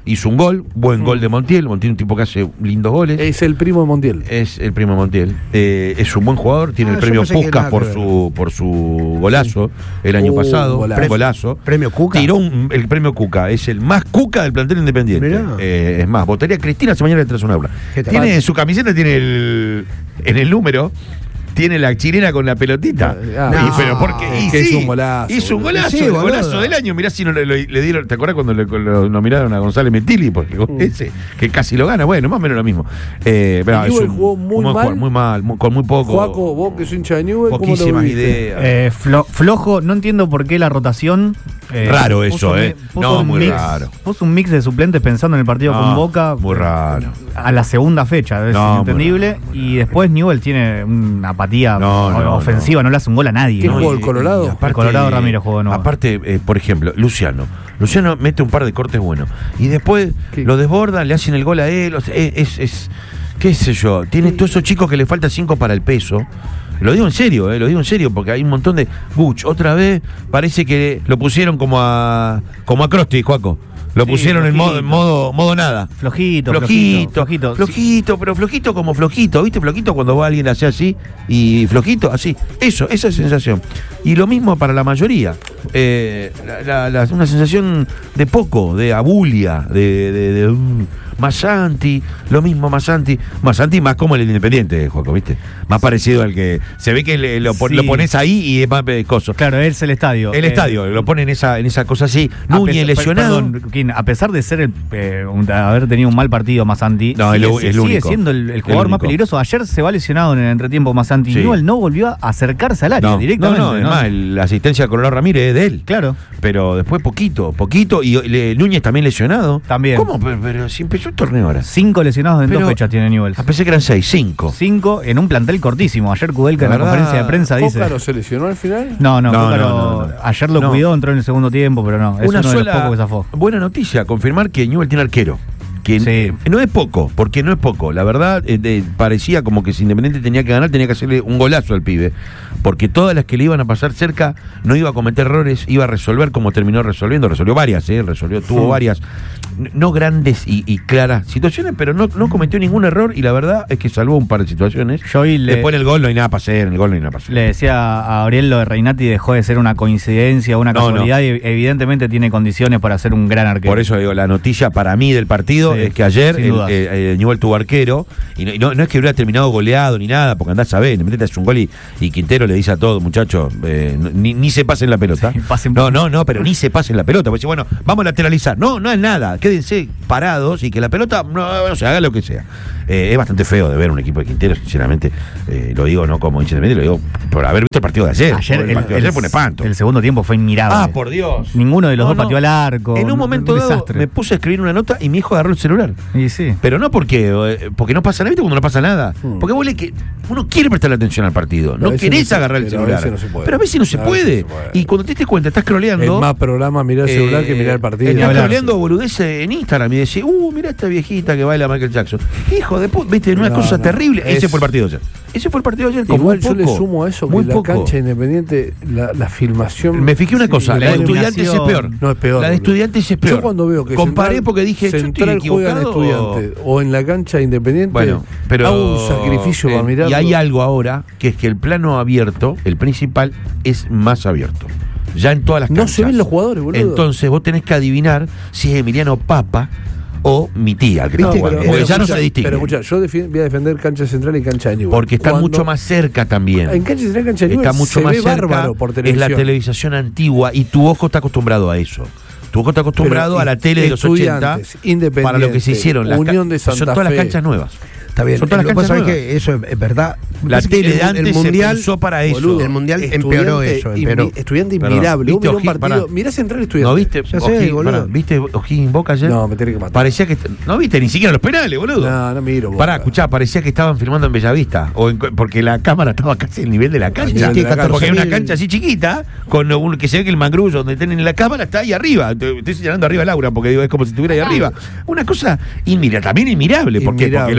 hizo un gol, buen Mm. gol de Montiel. Montiel un tipo que hace lindos goles. Es el primo de Montiel. Es el primo Montiel. Eh, es un buen jugador, tiene Ah, el yo premio pensé que Puskás nada por que ver. su, por su golazo el año Uh, pasado. golazo. Pre- golazo. ¿Premio Cuca? Tiró un- el premio Cuca. Es el más Cuca del plantel independiente. Mirá. Eh, es más, votaría a Cristina si mañana le traes una obra. ¿Qué tal? Tiene su camiseta, tiene el. En el número. Tiene la chilena con la pelotita. Ah, Y- no, pero porque es y que sí, hizo un golazo, Hizo un boludo. golazo, Sí, el boludo. golazo del año. Mirá si no le, le dieron. ¿Te acuerdas cuando le, lo nominaron a González Metilli? Porque Mm. ese, que casi lo gana. Bueno, más o menos lo mismo. Eh, pero Y es Newell un- jugó muy un buen mal. jugador, muy mal, muy- con muy poco. Joaco, vos que sos hincha de Newell, ¿cómo lo poquísimas viviste? ideas. Eh, flo- flojo, no entiendo por qué la rotación. eh, Raro puso eso, un mi- eh. puso No, un muy mix- raro. Puso un mix de suplentes pensando en el partido No, con Boca. muy raro. A la segunda fecha, es No, muy inentendible. Y después Newell tiene una apatía No, no, ofensiva, no. le hace un gol a nadie. ¿Qué ¿no? jugó, Y- el Colorado? y aparte- El Colorado Ramiro jugó de nuevo. Aparte, eh, por ejemplo, Luciano. Luciano mete un par de cortes buenos. Y después ¿Qué? lo desbordan, le hacen el gol a él. O sea, es, es, es- qué sé yo. Tiene todos esos chicos que le falta cinco para el peso. Lo digo en serio, eh, lo digo en serio, porque hay un montón de. Buch, otra vez parece que lo pusieron como a. como a Crosti, Juaco. Lo Sí, pusieron en modo, flojito. en modo, modo nada. Flojito, Flojito, flojito. flojito, pero flojito como flojito, ¿viste? Flojito cuando va alguien así así y flojito así. Eso, esa sensación. Y lo mismo para la mayoría. Eh, la- la- la- una sensación de poco, de abulia, de, de, de, mm, Masanti, lo mismo Masanti. Masanti más como el Independiente, Juaco, ¿viste? Más parecido al que. Se ve que le- lo, pon- Sí. lo pones ahí y es más pecoso. Claro, es el estadio. El Eh, estadio, lo ponen en esa, en esa cosa así. a Núñez pesar- lesionado. perdón, Joaquín, a pesar de ser el, eh, un- haber tenido un mal partido Masanti, No, sigue, el- el sigue único. siendo el, el El jugador más único. peligroso. Ayer se va lesionado en el entretiempo Masanti. Sí. Y Newell no volvió a acercarse al área No, directamente. no, no, es más, el- la asistencia de Colorado Ramírez es de él. Claro. Pero después poquito, poquito. Y le- Núñez también lesionado. También. ¿Cómo? Pero, pero si empezó el torneo ahora. Cinco lesionados en Pero- dos fechas tiene Newell. Ah, pensé que eran seis, cinco. Cinco en un plantel cortísimo. Ayer Kudelka en La la verdad, conferencia de prensa dice. ¿Cócaro se lesionó al final? No, no, No, Cócaro no, no, no. ayer lo No. cuidó, entró en el segundo tiempo, pero no. Es Una uno de los sola pocos que zafó. buena noticia, confirmar que Newell tiene arquero. Que Sí. eh, no es poco, porque no es poco. La verdad, eh, de- parecía como que si Independiente tenía que ganar, tenía que hacerle un golazo al pibe. Porque todas las que le iban a pasar cerca, no iba a cometer errores, iba a resolver como terminó resolviendo. Resolvió varias, ¿eh? Resolvió, tuvo Mm. varias, n- no grandes y, y claras situaciones, pero no, no cometió ningún error y la verdad es que salvó un par de situaciones. Yo hoy le, Después en el gol no hay nada para hacer, en el gol no hay nada para hacer. le decía a Auriel lo de Reinati dejó de ser una coincidencia, una No, casualidad y evidentemente tiene condiciones para ser un gran arquero. Por eso digo, la noticia para mí del partido Sí, es que ayer sin el, dudas. eh, eh, Newell tuvo arquero y no, y no- no es que hubiera terminado goleado ni nada, porque andás a ver, Independiente hace un gol y, y Quintero le dice a todos, muchachos, eh, no- ni, ni se pasen la pelota. Sí, pasen- no, no, no, pero ni se pasen la pelota. Porque dice, bueno, vamos a lateralizar. No, no es nada, quédense parados y que la pelota, no, no se haga lo que sea. Eh, es bastante feo de ver un equipo de Quintero, sinceramente. Eh, lo digo no como hincha independiente, lo digo por haber visto el partido de ayer. Ayer, el, el, partido de el- ayer fue un espanto. el segundo tiempo fue inmirable. Ah, por Dios. Ninguno de los No, dos no. pateó al arco. En un momento dado desastre. me puse a escribir una nota y mi hijo agarró el celular. Y sí. Pero no porque, eh, porque no pasa nada, ¿viste? Cuando no pasa nada. Hmm. Porque vos le que uno quiere prestarle atención al partido. Pero a No veces querés no se- agarrar el pero a celular. veces no se puede. Pero a veces no se A veces puede. no se puede. Y cuando te das cuenta, estás Es scrolleando. más programa mirar el celular que mirar el partido. Ni Estás hablar. scrolleando boludeces en Instagram y decís, uh, mirá esta viejita que baila Michael Jackson. Hijo de puta, viste, una No, cosa no. terrible. Es- Ese fue el partido de ayer. Ese fue el partido de ayer. Con Igual muy yo le poco, sumo a eso que muy la poco. cancha independiente, la, la filmación. Me fijé una cosa, la la de iluminación- estudiantes es peor. No es peor. La de boludo. estudiantes es peor. Yo cuando veo que comparé Central- porque dije, yo estoy Central juega en equivocado. o- Estudiantes o en la cancha de Independiente, Bueno, pero hago un sacrificio eh, para mirarlo. Y hay algo ahora que es que el plano abierto, el principal, es más abierto. Ya en todas las No canchas. se ven los jugadores, boludo. Entonces vos tenés que adivinar si es Emiliano Papa o mi tía el que está No, jugando. pero- Porque pero ya no escucha, se distingue. Pero escucha, yo defi- voy a defender cancha central y cancha de Newell. Porque está Cuando- mucho más cerca también. En cancha central y cancha de Newell Está mucho se más ve cerca. bárbaro por Es televisión. la televisación antigua y tu ojo está acostumbrado a eso. Tu ojo está acostumbrado Pero a la tele de los ochenta Estudiantes, Independiente, para lo que se hicieron. Las ca- Unión de son Santa todas las Fe. canchas nuevas. Está bien. Son todas las Lo que pasa canchas es que eso es, es verdad. Me La parece que tele el- de antes el se mundial, pensó para eso. boludo, el mundial empeoró Estudiante eso. inmi- Empeoró. Estudiante Perdón. inmirable. Vos ¿Viste mirá un O'Higgins? partido. Pará. Mirá Central y Estudiante. ¿No viste? Ya sé, O'Higgins, boludo. pará, ¿viste O'Higgins Boca ayer? No, me tenés que matar. Parecía que. No viste ni siquiera los penales, boludo. No, no miro. Boca. Pará, escuchá, parecía que estaban filmando en Bellavista. O en- porque la cámara estaba casi al nivel de la cancha. nivel de la cancha. Porque hay una catorce mil. cancha así chiquita, con un, que se ve que el mangrullo donde tienen la cámara está ahí arriba. Te- Estoy señalando arriba a Laura, porque digo, es como si estuviera ahí arriba. Una cosa inmirable, también inmirable, porque, Inmirable, porque lo boludo. contrario.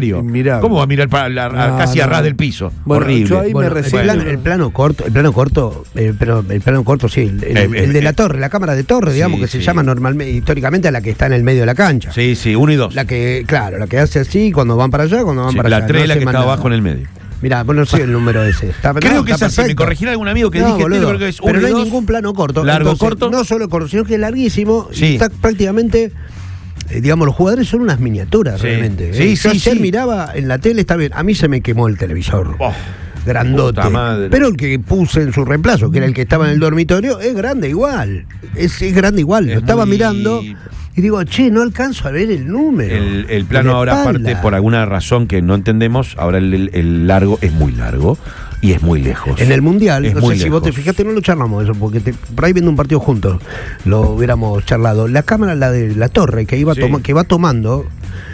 Mario. Inmirable. ¿Cómo va a mirar para la- No, casi a no. ras del piso? Bueno, Horrible. yo ahí Bueno, me el, resisto. plano, el plano corto, el plano corto, eh, pero el plano corto sí, el, el- Eh, el de eh, la torre, la cámara de torre, digamos, sí, que se sí. llama normalmente, históricamente a la que está en el medio de la cancha. Sí, sí, uno y dos. La que, claro, la que hace así cuando van para allá, cuando van Sí, para la allá. tres es no la hace que más está nada. abajo en el medio. Mirá, bueno, no sé el número ese. Está, Creo no, que es está así, me perfecto. corregirá algún amigo que No, dije, boludo, creo que es uno pero y no hay dos. ningún plano corto. Largo, Entonces, corto. No solo corto, sino que es larguísimo. Sí. Y está prácticamente, eh, digamos, los jugadores son unas miniaturas Sí. realmente. Sí, Eh, Yo sí, ayer sí. miraba en la tele, está bien. A mí se me quemó el televisor. Oh, Grandote. puta madre. Pero el que puse en su reemplazo, que era el que estaba en el dormitorio, es grande igual. Es, es grande igual. Es Lo estaba muy- mirando y digo, che, no alcanzo a ver el número. El, el de plano la ahora, espalda. aparte, por alguna razón que no entendemos, ahora el, el- el largo es muy largo y es muy lejos. En el Mundial, Es no muy sé si vos te lejos. fijaste, no lo charlamos eso, porque te- por ahí viendo un partido juntos lo hubiéramos charlado. La cámara, la de la torre, que iba Sí. toma- que va tomando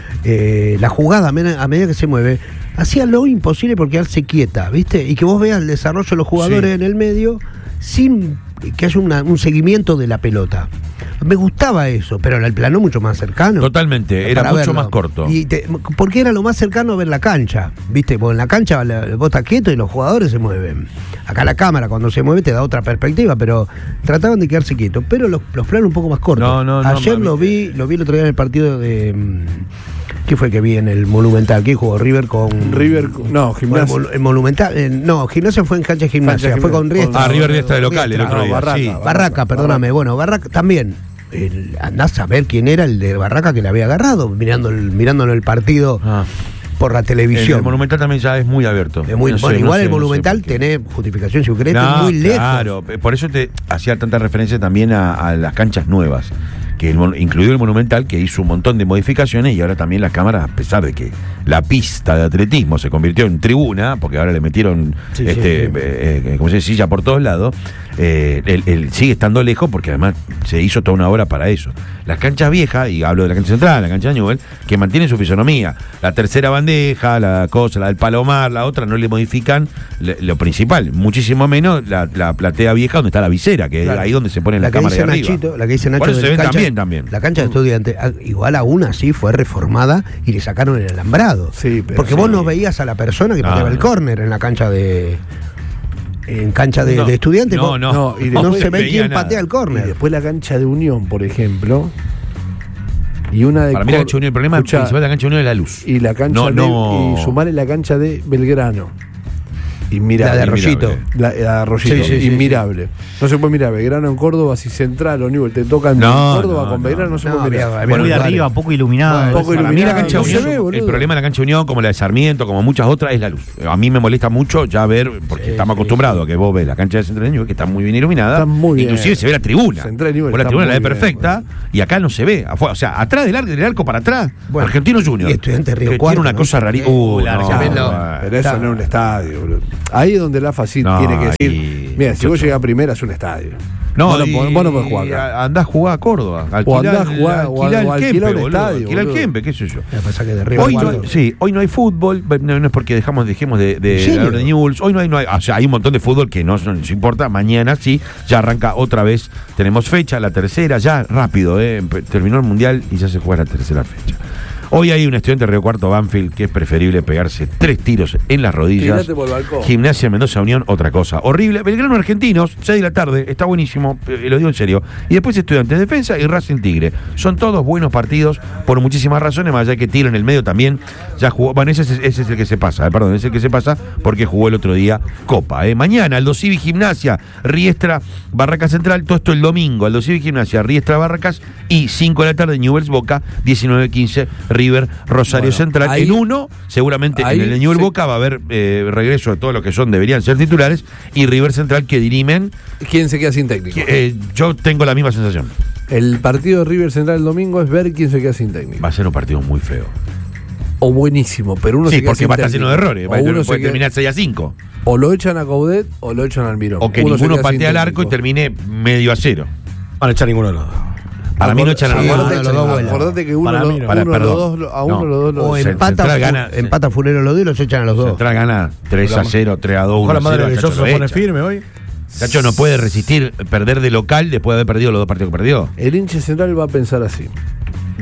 eh, la jugada a medida, a medida que se mueve, hacía lo imposible por quedarse quieta, ¿viste? Y que vos veas el desarrollo de los jugadores Sí. en el medio sin que haya una- un seguimiento de la pelota. Me gustaba eso, pero era el plano mucho más cercano. Totalmente, era Para mucho verlo. más corto. Y te- porque era lo más cercano a ver la cancha, ¿viste? Porque en la cancha la- vos estás quieto y los jugadores se mueven. Acá la cámara cuando se mueve te da otra perspectiva, pero trataban de quedarse quietos. Pero los, los planos un poco más cortos. No, no, no, Ayer mami. lo vi, lo vi el otro día en el partido de... mm, ¿Qué fue que vi en el Monumental? ¿Qué jugó River con...? River, no, Bueno, Gimnasia. el Monumental, eh, no, Gimnasia fue en cancha de Gimnasia, Cancha de fue con Gimnasia. Riestra. Ah, River Riestra de local el otro No, día. Barraca, sí. Barraca. Barraca, perdóname. Bueno, Barraca también. El, andás a ver quién era el de Barraca que le había agarrado, mirando el, mirándolo el partido Ah. por la El, televisión. el Monumental también ya es muy abierto. Es muy- No sé, bueno, no igual sé, el no sé Monumental por qué. tiene justificación si querés, No, muy lejos. claro, por eso te hacía tanta referencia también a, a las canchas nuevas, que el mon- incluido el Monumental, que hizo un montón de modificaciones y ahora también las cámaras, a pesar de que la pista de atletismo se convirtió en tribuna, porque ahora le metieron Sí, este, sí, sí. eh, eh, como se dice, silla por todos lados, eh, él, él sigue estando lejos porque además se hizo toda una obra para eso. Las canchas viejas, y hablo de la cancha central, la cancha de Newell, que mantienen su fisonomía. La tercera bandeja, la cosa, la del Palomar, la otra, no le modifican le- lo principal, muchísimo menos la, la platea vieja donde está la visera, que Claro. es ahí donde se pone la, La que cámara de dice arriba. Nachito, la que dice Nacho Por eso de se ven cancha- también, también. La cancha de estudiantes, ah, igual aún así fue reformada y le sacaron el alambrado. Sí, pero Porque sí. vos no veías a la persona que No, pateaba el no. córner en la cancha de en cancha de, No, de estudiantes. no, vos- no. No, y no después se ve veía quién nada. patea el Y córner. después la cancha de Unión, por ejemplo. Y una de Para mí la Cor- cancha de Unión, el problema Escuchá, principal de la cancha de Unión es la luz. y la cancha No, de, no. y sumarle la cancha de Belgrano. Inmirable. La de Arroyito. La, la de Arroyito, Sí, sí, sí, inmirable. No se puede mirar Belgrano en Córdoba, si Central o Newell te tocan No, Córdoba no, con no. Belgrano, no se No, puede mirar. había- había Muy de lugares. arriba, poco iluminado. Bueno, poco Para mí la cancha de no se Unión, ve, boludo. el problema de la cancha de Unión, como la de Sarmiento, como muchas otras, es la luz. A mí me molesta mucho ya ver, porque Sí, estamos sí, acostumbrados a que vos ves la cancha de Central de Newell, que está muy bien iluminada. Está muy bien. Inclusive se ve la tribuna. Central de Newell Vos la está tribuna la muy ves bien, perfecta, y acá no se ve. Afuera, o sea, atrás del arco, del arco para atrás, Bueno, Argentino Junior. y Estudiantes Río que Cuarto, tiene una ¿no? cosa rarísima. Sí, Uh, la no, Argentina. bueno. Pero eso Está. no es un estadio, boludo. Ahí es donde la Facit No, tiene que decir. ahí, Mira, si vos muchacho. llegás primera es un estadio. No, vos, no, y- podés- vos no podés jugar y acá. a- andá a jugar a Córdoba. O Alquilá andá a el- jugar, o alquilá el alquilá Kempe, un boludo, estadio, alquilá el boludo. Kempe, qué sé yo. Lo que pasa que de Río Hoy no, Cuarto- sí, hoy no hay fútbol, no, no es porque dejamos, dejemos de, de, ¿En serio? hablar de Newell's. Hoy no hay, no hay, o sea, hay un montón de fútbol que no, no nos importa. Mañana sí, ya arranca otra vez. Tenemos fecha, la tercera, ya rápido, eh, empe- terminó el mundial y ya se juega la tercera fecha. Hoy hay un estudiante de Río Cuarto Banfield que es preferible pegarse tres tiros en las rodillas. Tirate por el balcón. Gimnasia Mendoza Unión, otra cosa. Horrible. Belgrano Argentinos, seis de la tarde, está buenísimo, eh, lo digo en serio. Y después Estudiantes Defensa y Racing Tigre. Son todos buenos partidos por muchísimas razones, más allá que Tigre en el medio también ya jugó. Bueno, ese, es- ese es el que se pasa, eh, perdón, ese es el que se pasa porque jugó el otro día Copa. Eh. Mañana, Aldo Civi Gimnasia, Riestra, Barracas Central, todo esto el domingo. Aldo Civi Gimnasia, Riestra, Barracas y cinco de la tarde, Newell's Boca, diecinueve quince, River, Rosario Bueno, Central. ahí- en uno, seguramente ahí en el de Newell's se- Boca va a haber eh, regreso de todos los que son, deberían ser titulares, y River Central que dirimen. ¿Quién se queda sin técnico? que, eh, yo tengo la misma sensación. El partido de River Central el domingo es ver quién se queda sin técnico. Va a ser un partido muy feo. O buenísimo, pero uno Sí, se queda porque sin va a estar técnico. lleno de errores. O Va a uno puede se queda- terminar seis a cinco. o lo echan a Coudet o lo echan al Mirón. O que Uno se ninguno queda sin patea al arco y técnico. termine medio a cero. Van a echar ninguno de los dos. Para mí no echan a Sí, ninguno. acordate- Acordate, los dos vuelan. acordate que uno, Para lo- mí no. Para- uno de los perdón. dos, lo- a uno No. los dos lo- O Se- empata, Central fu- gana- empata Fulero los dos y los echan a los dos. Central gana tres a cero, tres a dos, uno Ojalá a la madre cero. de al Belloso Chacho se lo pone echa. firme hoy. Chacho no puede resistir perder de local después de haber perdido los dos partidos que perdió. El hincha central va a pensar así.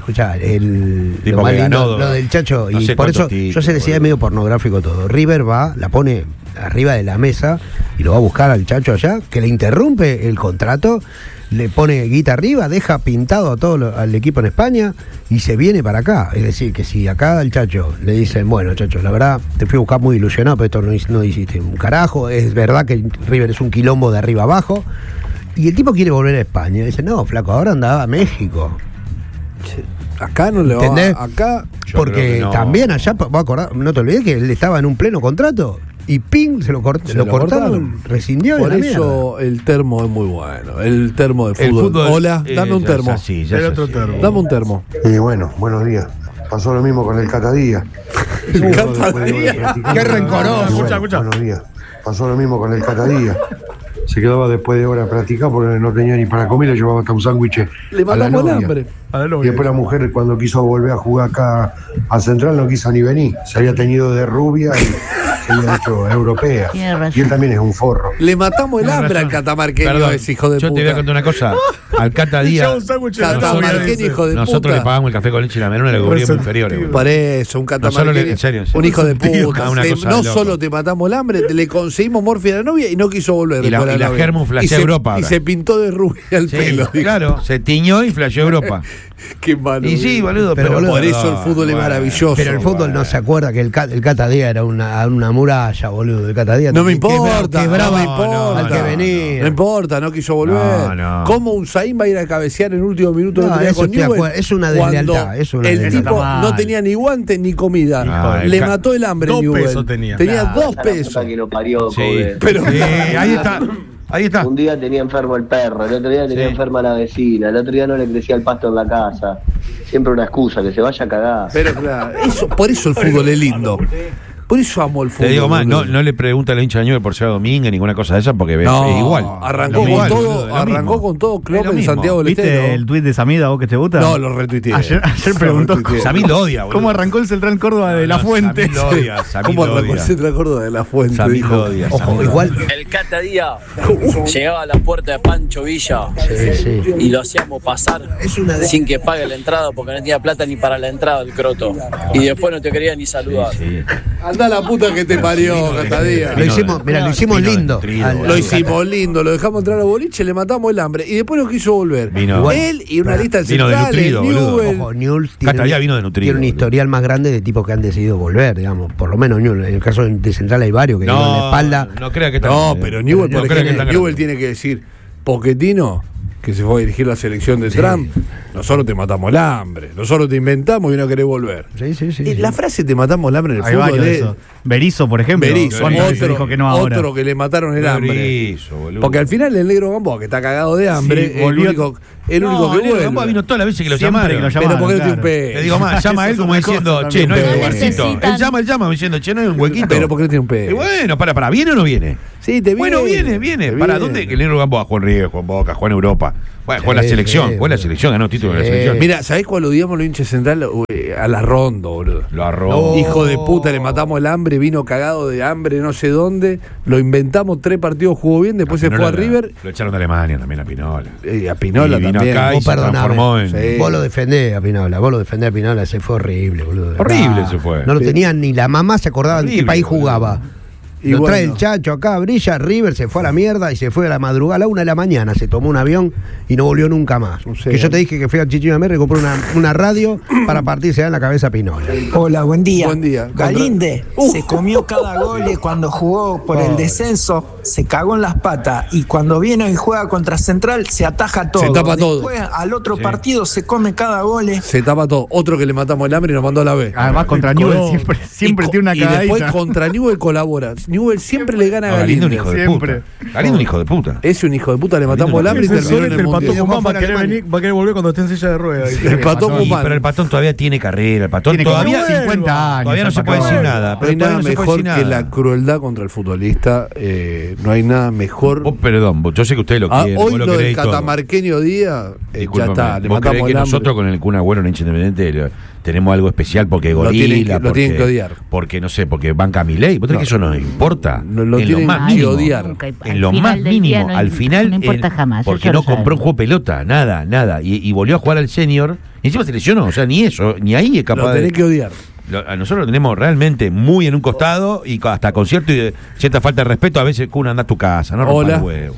escuchá, el, Tipo lo, más que lindo, ganó, lo del Chacho, no y sé por eso cuántos títulos, yo se le decía boludo. medio pornográfico todo. River va, la pone arriba de la mesa y lo va a buscar al chacho allá, que le interrumpe el contrato, le pone guita arriba, deja pintado a todo lo, al equipo en España y se viene para acá. Es decir, que si acá al chacho le dicen, bueno, chacho, la verdad, te fui a buscar muy ilusionado, pero esto no, no hiciste un carajo, es verdad que River es un quilombo de arriba abajo, y el tipo quiere volver a España. Dice, no, flaco, ahora andaba a México. Acá no le va ¿Entendés? acá Porque no. también allá, va a acordar, no te olvides que él estaba en un pleno contrato y ping, se lo, cort- Se lo lo cortaron, cortaron. rescindió y por la eso el termo es muy bueno. El termo de El fútbol. fútbol, Hola, eh, dame un ya termo. es así, ya El es otro así. termo. Dame un termo. Y bueno, buenos días. Pasó lo mismo con el Catadía. El Catadía. Qué rencoroso. Escucha, escucha. Buenos días. Pasó lo mismo con el Catadía. Se quedaba después de hora a practicar porque no tenía ni para comer, le llevaba hasta un sándwich Le a la matamos el novia. hambre. A la Y novia. después la mujer, cuando quiso volver a jugar acá a Central, no quiso ni venir. Se había teñido de rubia y se había hecho europea. Tiene razón. Y él también es un forro. Le matamos el Tienes hambre razón. al catamarqueño Perdón, ese hijo de yo puta. te voy a contar una cosa. Al Cata Díaz, Lleva un sándwich de la novia, Catamarqueño, dice. hijo de nosotros puta. le pagamos el café con leche y la menú en la categoría inferior. boludo. Por eso, un No solo catamarqueño. le- en serio, en serio. Un hijo de Tío, puta. una Te- cosa no de loco. solo te matamos el hambre, te le conseguimos morfia a la novia y no quiso volver. Y la- después y la novia. Germu flashea Y se- Europa Y ahora. se pintó de rubia el Sí, pelo. dijo. claro, se tiñó y flasheó Europa. Qué malo. Y sí, boludo, Pero, pero, boludo, por eso el fútbol es bueno. maravilloso. Pero el fútbol no se acuerda que el, Ca- el Catadía era una, una muralla, boludo. El Catadía No me que- que- importa, quebraba no me importa. al que venía. No importa, no quiso volver. No, no. ¿Cómo un Zayn va a ir a cabecear en el último minuto? No, No, tenía eso con estoy de Newell, acuerdo, es una cuando deslealtad, es una el deslealtad. tipo Está no mal. tenía ni guantes ni comida. Ah, el Le ca- mató el hambre Dos Newell. pesos tenía. dos pesos. que lo parió, Sí, pobre. Pero Sí, ahí está. Ahí está. Un día tenía enfermo el perro, el otro día tenía Sí. enferma la vecina, el otro día no le crecía el pasto en la casa. Siempre una excusa, que se vaya a cagar. Pero claro, eso, por eso el fútbol es lindo. Por eso amo el fútbol. Te digo más, no, boludo. no le pregunta a la hincha de Newell por ser domingo, ninguna cosa de esa, porque ve- No, es igual. Arrancó Lo con mismo, todo, boludo, lo arrancó mismo. con todo Es Klopp lo en mismo. Santiago del ¿Viste Estero. el tuit de Samida, vos que te gusta? No, lo retuiteé. Ayer, ayer Lo preguntó retuiteé. Samir lo odia, boludo. cómo arrancó el Central Córdoba de La No, Fuente. Samir lo odia, Samir ¿Cómo lo arrancó el odia. Central Córdoba de la Fuente? Samir dijo? lo odia, Ojo, Samir. igual. El Catadía llegaba a la puerta de Pancho Villa Sí, sí. y lo hacíamos pasar sin que pague la entrada porque no tenía plata ni para la entrada el croto. Y después no te quería ni saludar. Sí. Anda la puta que te parió, Catadía. Lo hicimos, mira, lo hicimos Vino lindo. nutrido, Al- boludo. Lo hicimos lindo, lo dejamos entrar a boliche, le matamos el hambre y después no quiso volver. Vino- Igual, él y una lista de Vino centrales, desnutrido, boludo. Newell. Ojo, Newell tiene, Catadía vino de nutrido, tiene un boludo. historial más grande de tipos que han decidido volver, digamos. Por lo menos Newell. En el caso de Central hay varios que No, llevan la espalda. no crea que tan No, grande. pero Newell, No por crea que ejemplo, tan Newell grande. tiene que decir, Pochettino, que se fue a dirigir la selección de Trump, nosotros te matamos el hambre, nosotros te inventamos y no querés volver. Sí, sí, sí. Eh, sí. La frase te matamos el hambre en el Hay fútbol varios de es esos. Berizzo, por ejemplo. Berizzo, ¿Cuántas veces otro, dijo que no ahora? otro que le mataron el hambre. Berizzo, boludo. Porque al final el negro Gamboa, que está cagado de hambre, Sí, el volvió- único, el único No, que el negro vuelve. Gamboa vino todas las veces que lo Siempre llamaron. que lo Pero llamaron, porque no tiene un claro. peso. Le digo más, llama a él Eso es como otra cosa diciendo, che, también. no hay un Pero huequito. necesitan- Él llama, él llama diciendo, che, no hay un huequito. Pero porque no tiene un peso. Y bueno, para, para, ¿viene o no viene? Sí, te Bueno, viene, viene, viene. te ¿Para viene. dónde? Que el negro Gamboa jugó en River, jugó en Boca, jugó en Europa. Bueno, jugó en la Sí, selección, sí, jugó en la boludo. selección, ganó título en la Sí. selección. Mira, ¿sabés cuál odiamos los hinchas central? Uy, a la Rondo, boludo. Lo arrobó. Hijo de puta, le matamos el hambre, vino cagado de hambre, no sé dónde. Lo inventamos, tres partidos jugó bien, después se fue a Pinola, River. Lo echaron de Alemania también a Pinola. Y a Pinola Y vino también. acá y Vos se transformó en... perdoname. Sí. Vos lo defendés a Pinola, vos lo defendés a Pinola, se fue horrible, boludo. Horrible Ah, se fue. No lo tenían ni la mamá, se acordaba en qué Horrible, país boludo. jugaba. Y Lo trae bueno. el chacho acá, brilla, River se fue a la mierda y se fue a la madrugada, a la una de la mañana, se tomó un avión y no volvió nunca más. No sé. Que yo te dije que fui a Chichino Merre y compré una, una radio para partirse en la cabeza a Pinola. Hola, buen día. Buen día. Contra- Galinde Uh. se comió cada gol cuando jugó por el Pobre. descenso, se cagó en las patas y cuando viene y juega contra Central se ataja todo. Se tapa todo. Después al otro Sí. partido se come cada gol. Se tapa todo. Otro que le matamos el hambre y nos mandó a la B. Además, contra Newell siempre, siempre Y co- tiene una Y después cagadita. contra Newell colabora. Newell siempre le gana a No, Galindo un Galíndez. hijo de Siempre. puta. Galindo un hijo de puta. Ese un hijo de puta, le matamos Galindo el hambre y no terminó tiene en el el Pato mundial. Guzmán va a fuera querer Alemania. venir, va a querer volver cuando esté en silla de ruedas. El Pato Sí, Guzmán. pero el Patón todavía tiene carrera. El Patón Tiene como todavía, cincuenta años. todavía no el se puede Patón. decir nada. No Pero hay todavía nada no se puede mejor decir que nada. la crueldad contra el futbolista. eh, no hay nada mejor. Vos, perdón, vos- yo sé que ustedes lo Ah, quieren. hoy vos lo lo del queréis todo. catamarqueño Díaz, eh, ya Discúlpame, está, le ¿vos creés matamos que el hambre. nosotros con el Kun Agüero, un hincha independiente, le- tenemos algo especial porque Lo gorila, tienen que- lo porque, tienen que odiar. porque no sé, porque banca mi ley. ¿Vos creés No. que eso nos importa? No, lo en tienen lo más que mínimo. odiar. Nunca, al En lo final más del día mínimo, no- al final, no importa en- jamás, porque eso no lo compró un sabemos. juego de pelota, nada, nada. Y, y volvió a jugar al senior, y encima se lesionó, o sea, ni eso, ni ahí es capaz Lo de. tenés que odiar. lo- a nosotros lo tenemos realmente muy en un costado y hasta con cierto y cierta falta de respeto. A veces Kun anda a tu casa, no rompa Hola. el huevo.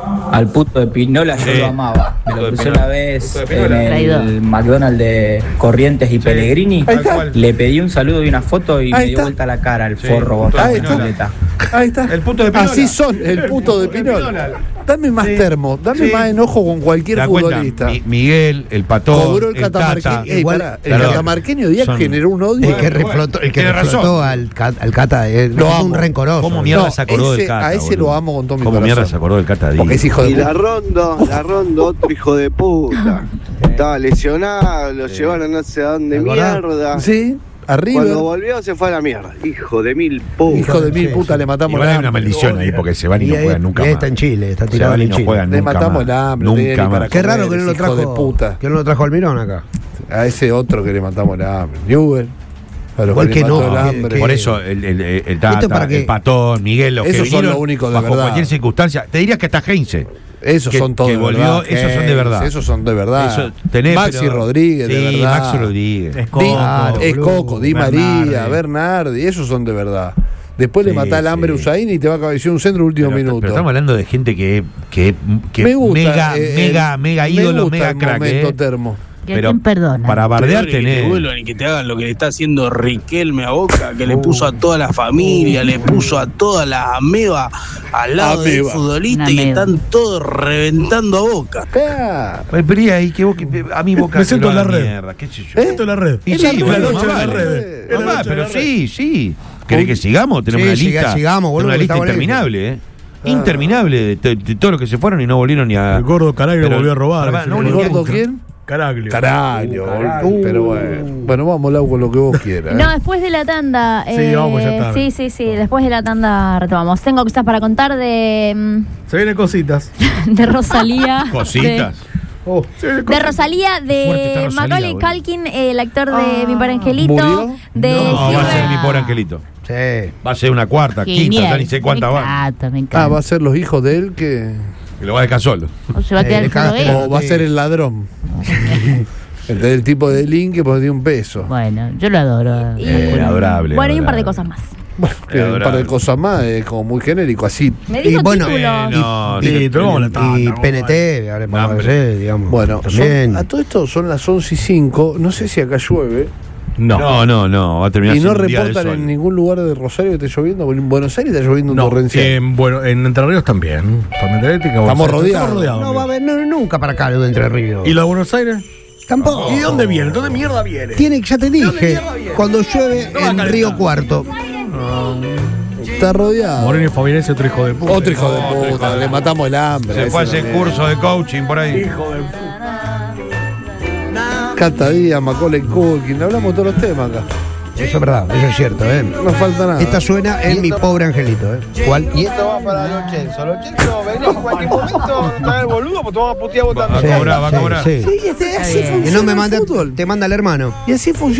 Al puto de Pinola yo Sí. lo amaba. Me Puto lo de crucé Pinola. una vez Puto de en Pinola. el Traidor. McDonald's de Corrientes y Pellegrini. Tal cual. Le pedí un saludo y una foto y Ahí me dio está. vuelta la cara el Sí, forro puto de botado en Pinola. bicicleta. Ahí está. El puto de Pinola. Así son, el puto de Pinola. Dame más termo, dame Sí. más enojo con ¿Te cualquier das cuenta? futbolista. Mi- Miguel, el patón, Cobró el el Tata. catamarqueño. Ey, Igual- pará, el Perdón. catamarqueño Díaz Son- generó un odio. El que reflotó, el que Tiene razón. reflotó al, Cat- al Cata es Lo es amo. un rencoroso. ¿Cómo mierda No, se acordó ese- del Cata? a ese boludo? lo amo con todo mi ¿Cómo corazón. mierda se acordó del Cata? Porque es hijo de Y la puta. Rondo, la Rondo, otro hijo de puta. Estaba lesionado, lo llevaron no sé a dónde ¿Te acordás? mierda. Sí, arriba. Cuando volvió se fue a la mierda. Hijo de mil putas. Hijo de mil Sí, putas, sí. le matamos Igual el hay una hambre. maldición ahí porque se van y Y no ahí- juegan nunca y ahí más. está en Chile, está Se tirado van y en no Chile. juegan Le nunca matamos más. el hambre, no tiene Nunca ni para más. Qué raro que no lo Hijo trajo. de puta. Que no lo trajo Almirón acá. A ese otro que le matamos el hambre. Newell. A los Igual que que le no, mató el que- hambre. que- Por eso el, el, el, el Tata, Esto para que- el Patón, Miguel, los que Esos son vinieron lo único de bajo verdad. cualquier circunstancia. Te dirías que hasta Heinze. Esos que- son todos que de volvió, verdad. esos son de verdad. Esos son de verdad. Eso tenés, Maxi pero- Rodríguez, de Sí, verdad. Maxi Rodríguez. Es Di- Coco. Claro, es boludo. Coco, Di Bernardi. María, Bernardi, esos son de verdad. Después le Sí, mata el hambre a sí. Usain y te va a cabecer un centro último Pero, minuto. pero estamos hablando de gente que, que, que me gusta, mega, eh, mega, el- mega me ídolo, gusta mega el crack. momento eh. termo. ¿Y a Pero quién perdona? Para bardear Peor es que tenés. te vuelvan y que te hagan lo que le está haciendo Riquelme a Boca, que le puso a toda la familia, le puso a toda la ameba al lado del Ameba. futbolista Una y que ameba. están todos reventando a Boca. Claro. Ay, pero y ahí que vos, que- a mí Boca Me que siento lo en la haga red. mierda, qué sé yo. ¿Eh? Esto es la red. Y Es sí, la bueno, noche más de la vale. red. Es la Mamá, noche de pero la red. sí, sí. ¿Querés que sigamos? Tenemos Sí, una siga- lista. sigamos, boludo, tenemos una que lista está buenísimo. interminable, ¿eh? Interminable de, de- de todos los que se fueron y no volvieron ni a. El gordo Caraglio Pero- volvió a robar. Pará, ese no, ¿El boludo. gordo quién? Caraglio. Caraglio, boludo. Pero bueno. Bueno, vamos Lau, con lo que vos quieras. No, ¿eh? después de la tanda. Sí, eh, vamos, ya está. Sí, sí, sí. Después de la tanda retomamos. Tengo cosas para contar de, mm, Se vienen cositas. de Rosalía. Cositas. Oh, se vienen De, de cositas. Rosalía, Fuerte está de Rosalía, Macaulay boludo. Culkin, el actor de Mi Pobre Angelito. ¿Murió? De No, va a Silver- ser mi pobre angelito. Sí. Va a ser una cuarta, quinta, Genial. ya ni sé cuántas Me van. encanta, me Ah, encanta. va a ser los hijos de él que. Que lo va a dejar solo. O se va a quedar Eh, el solo dejaste- él. O va a ser el ladrón. Entonces el tipo de link que pone un peso. Bueno, yo lo adoro. Y- Eh, adorable. Bueno, y un par de adorable. cosas más. Bueno, que un par de cosas más, es como muy genérico, así. Me Y dijo bueno, títulos. Eh, no, Sí, sí, pero vamos a la tanda, Y vamos. P N T, ahora vamos a Hambre. ver, digamos. Bueno, también. son- a todo esto son las once y cinco. No sé si acá llueve. No. No, no, no, va a terminar Y no siendo un día de reportan sol. en ningún lugar de Rosario que esté lloviendo. Porque en Buenos Aires está lloviendo un No, torrencial. en, bueno, en Entre Ríos también. Tormenta eléctrica. Estamos Buenos Aires, rodeados. estamos No va a haber no, nunca para acá lo de Entre Ríos. ¿Y lo de Buenos Aires? Tampoco. ¿Y de dónde viene? ¿Dónde mierda viene? Tiene, ya te dije, cuando llueve No va a en calentar. Río Cuarto. Está rodeado. Moreno y Fabianese, otro hijo de puta. Otro hijo de puta, le matamos el hambre. Se fue a hacer curso de coaching por ahí. Hijo de puta. Cata Díaz, Macaulay Culkin. Hablamos de todos los temas acá. Eso es verdad, eso es cierto, ¿eh? No falta nada. Esta suena en Mi Pobre Angelito, ¿eh? ¿Cuál? Y esto va para los Chenzo. Los Chenzo, vení en cualquier momento, está el boludo, pues te vamos a putear vos Va a también. cobrar, va a cobrar. Sí. Sí, este- así Que funciona no me el manda, fútbol. te manda el hermano. Y así funciona.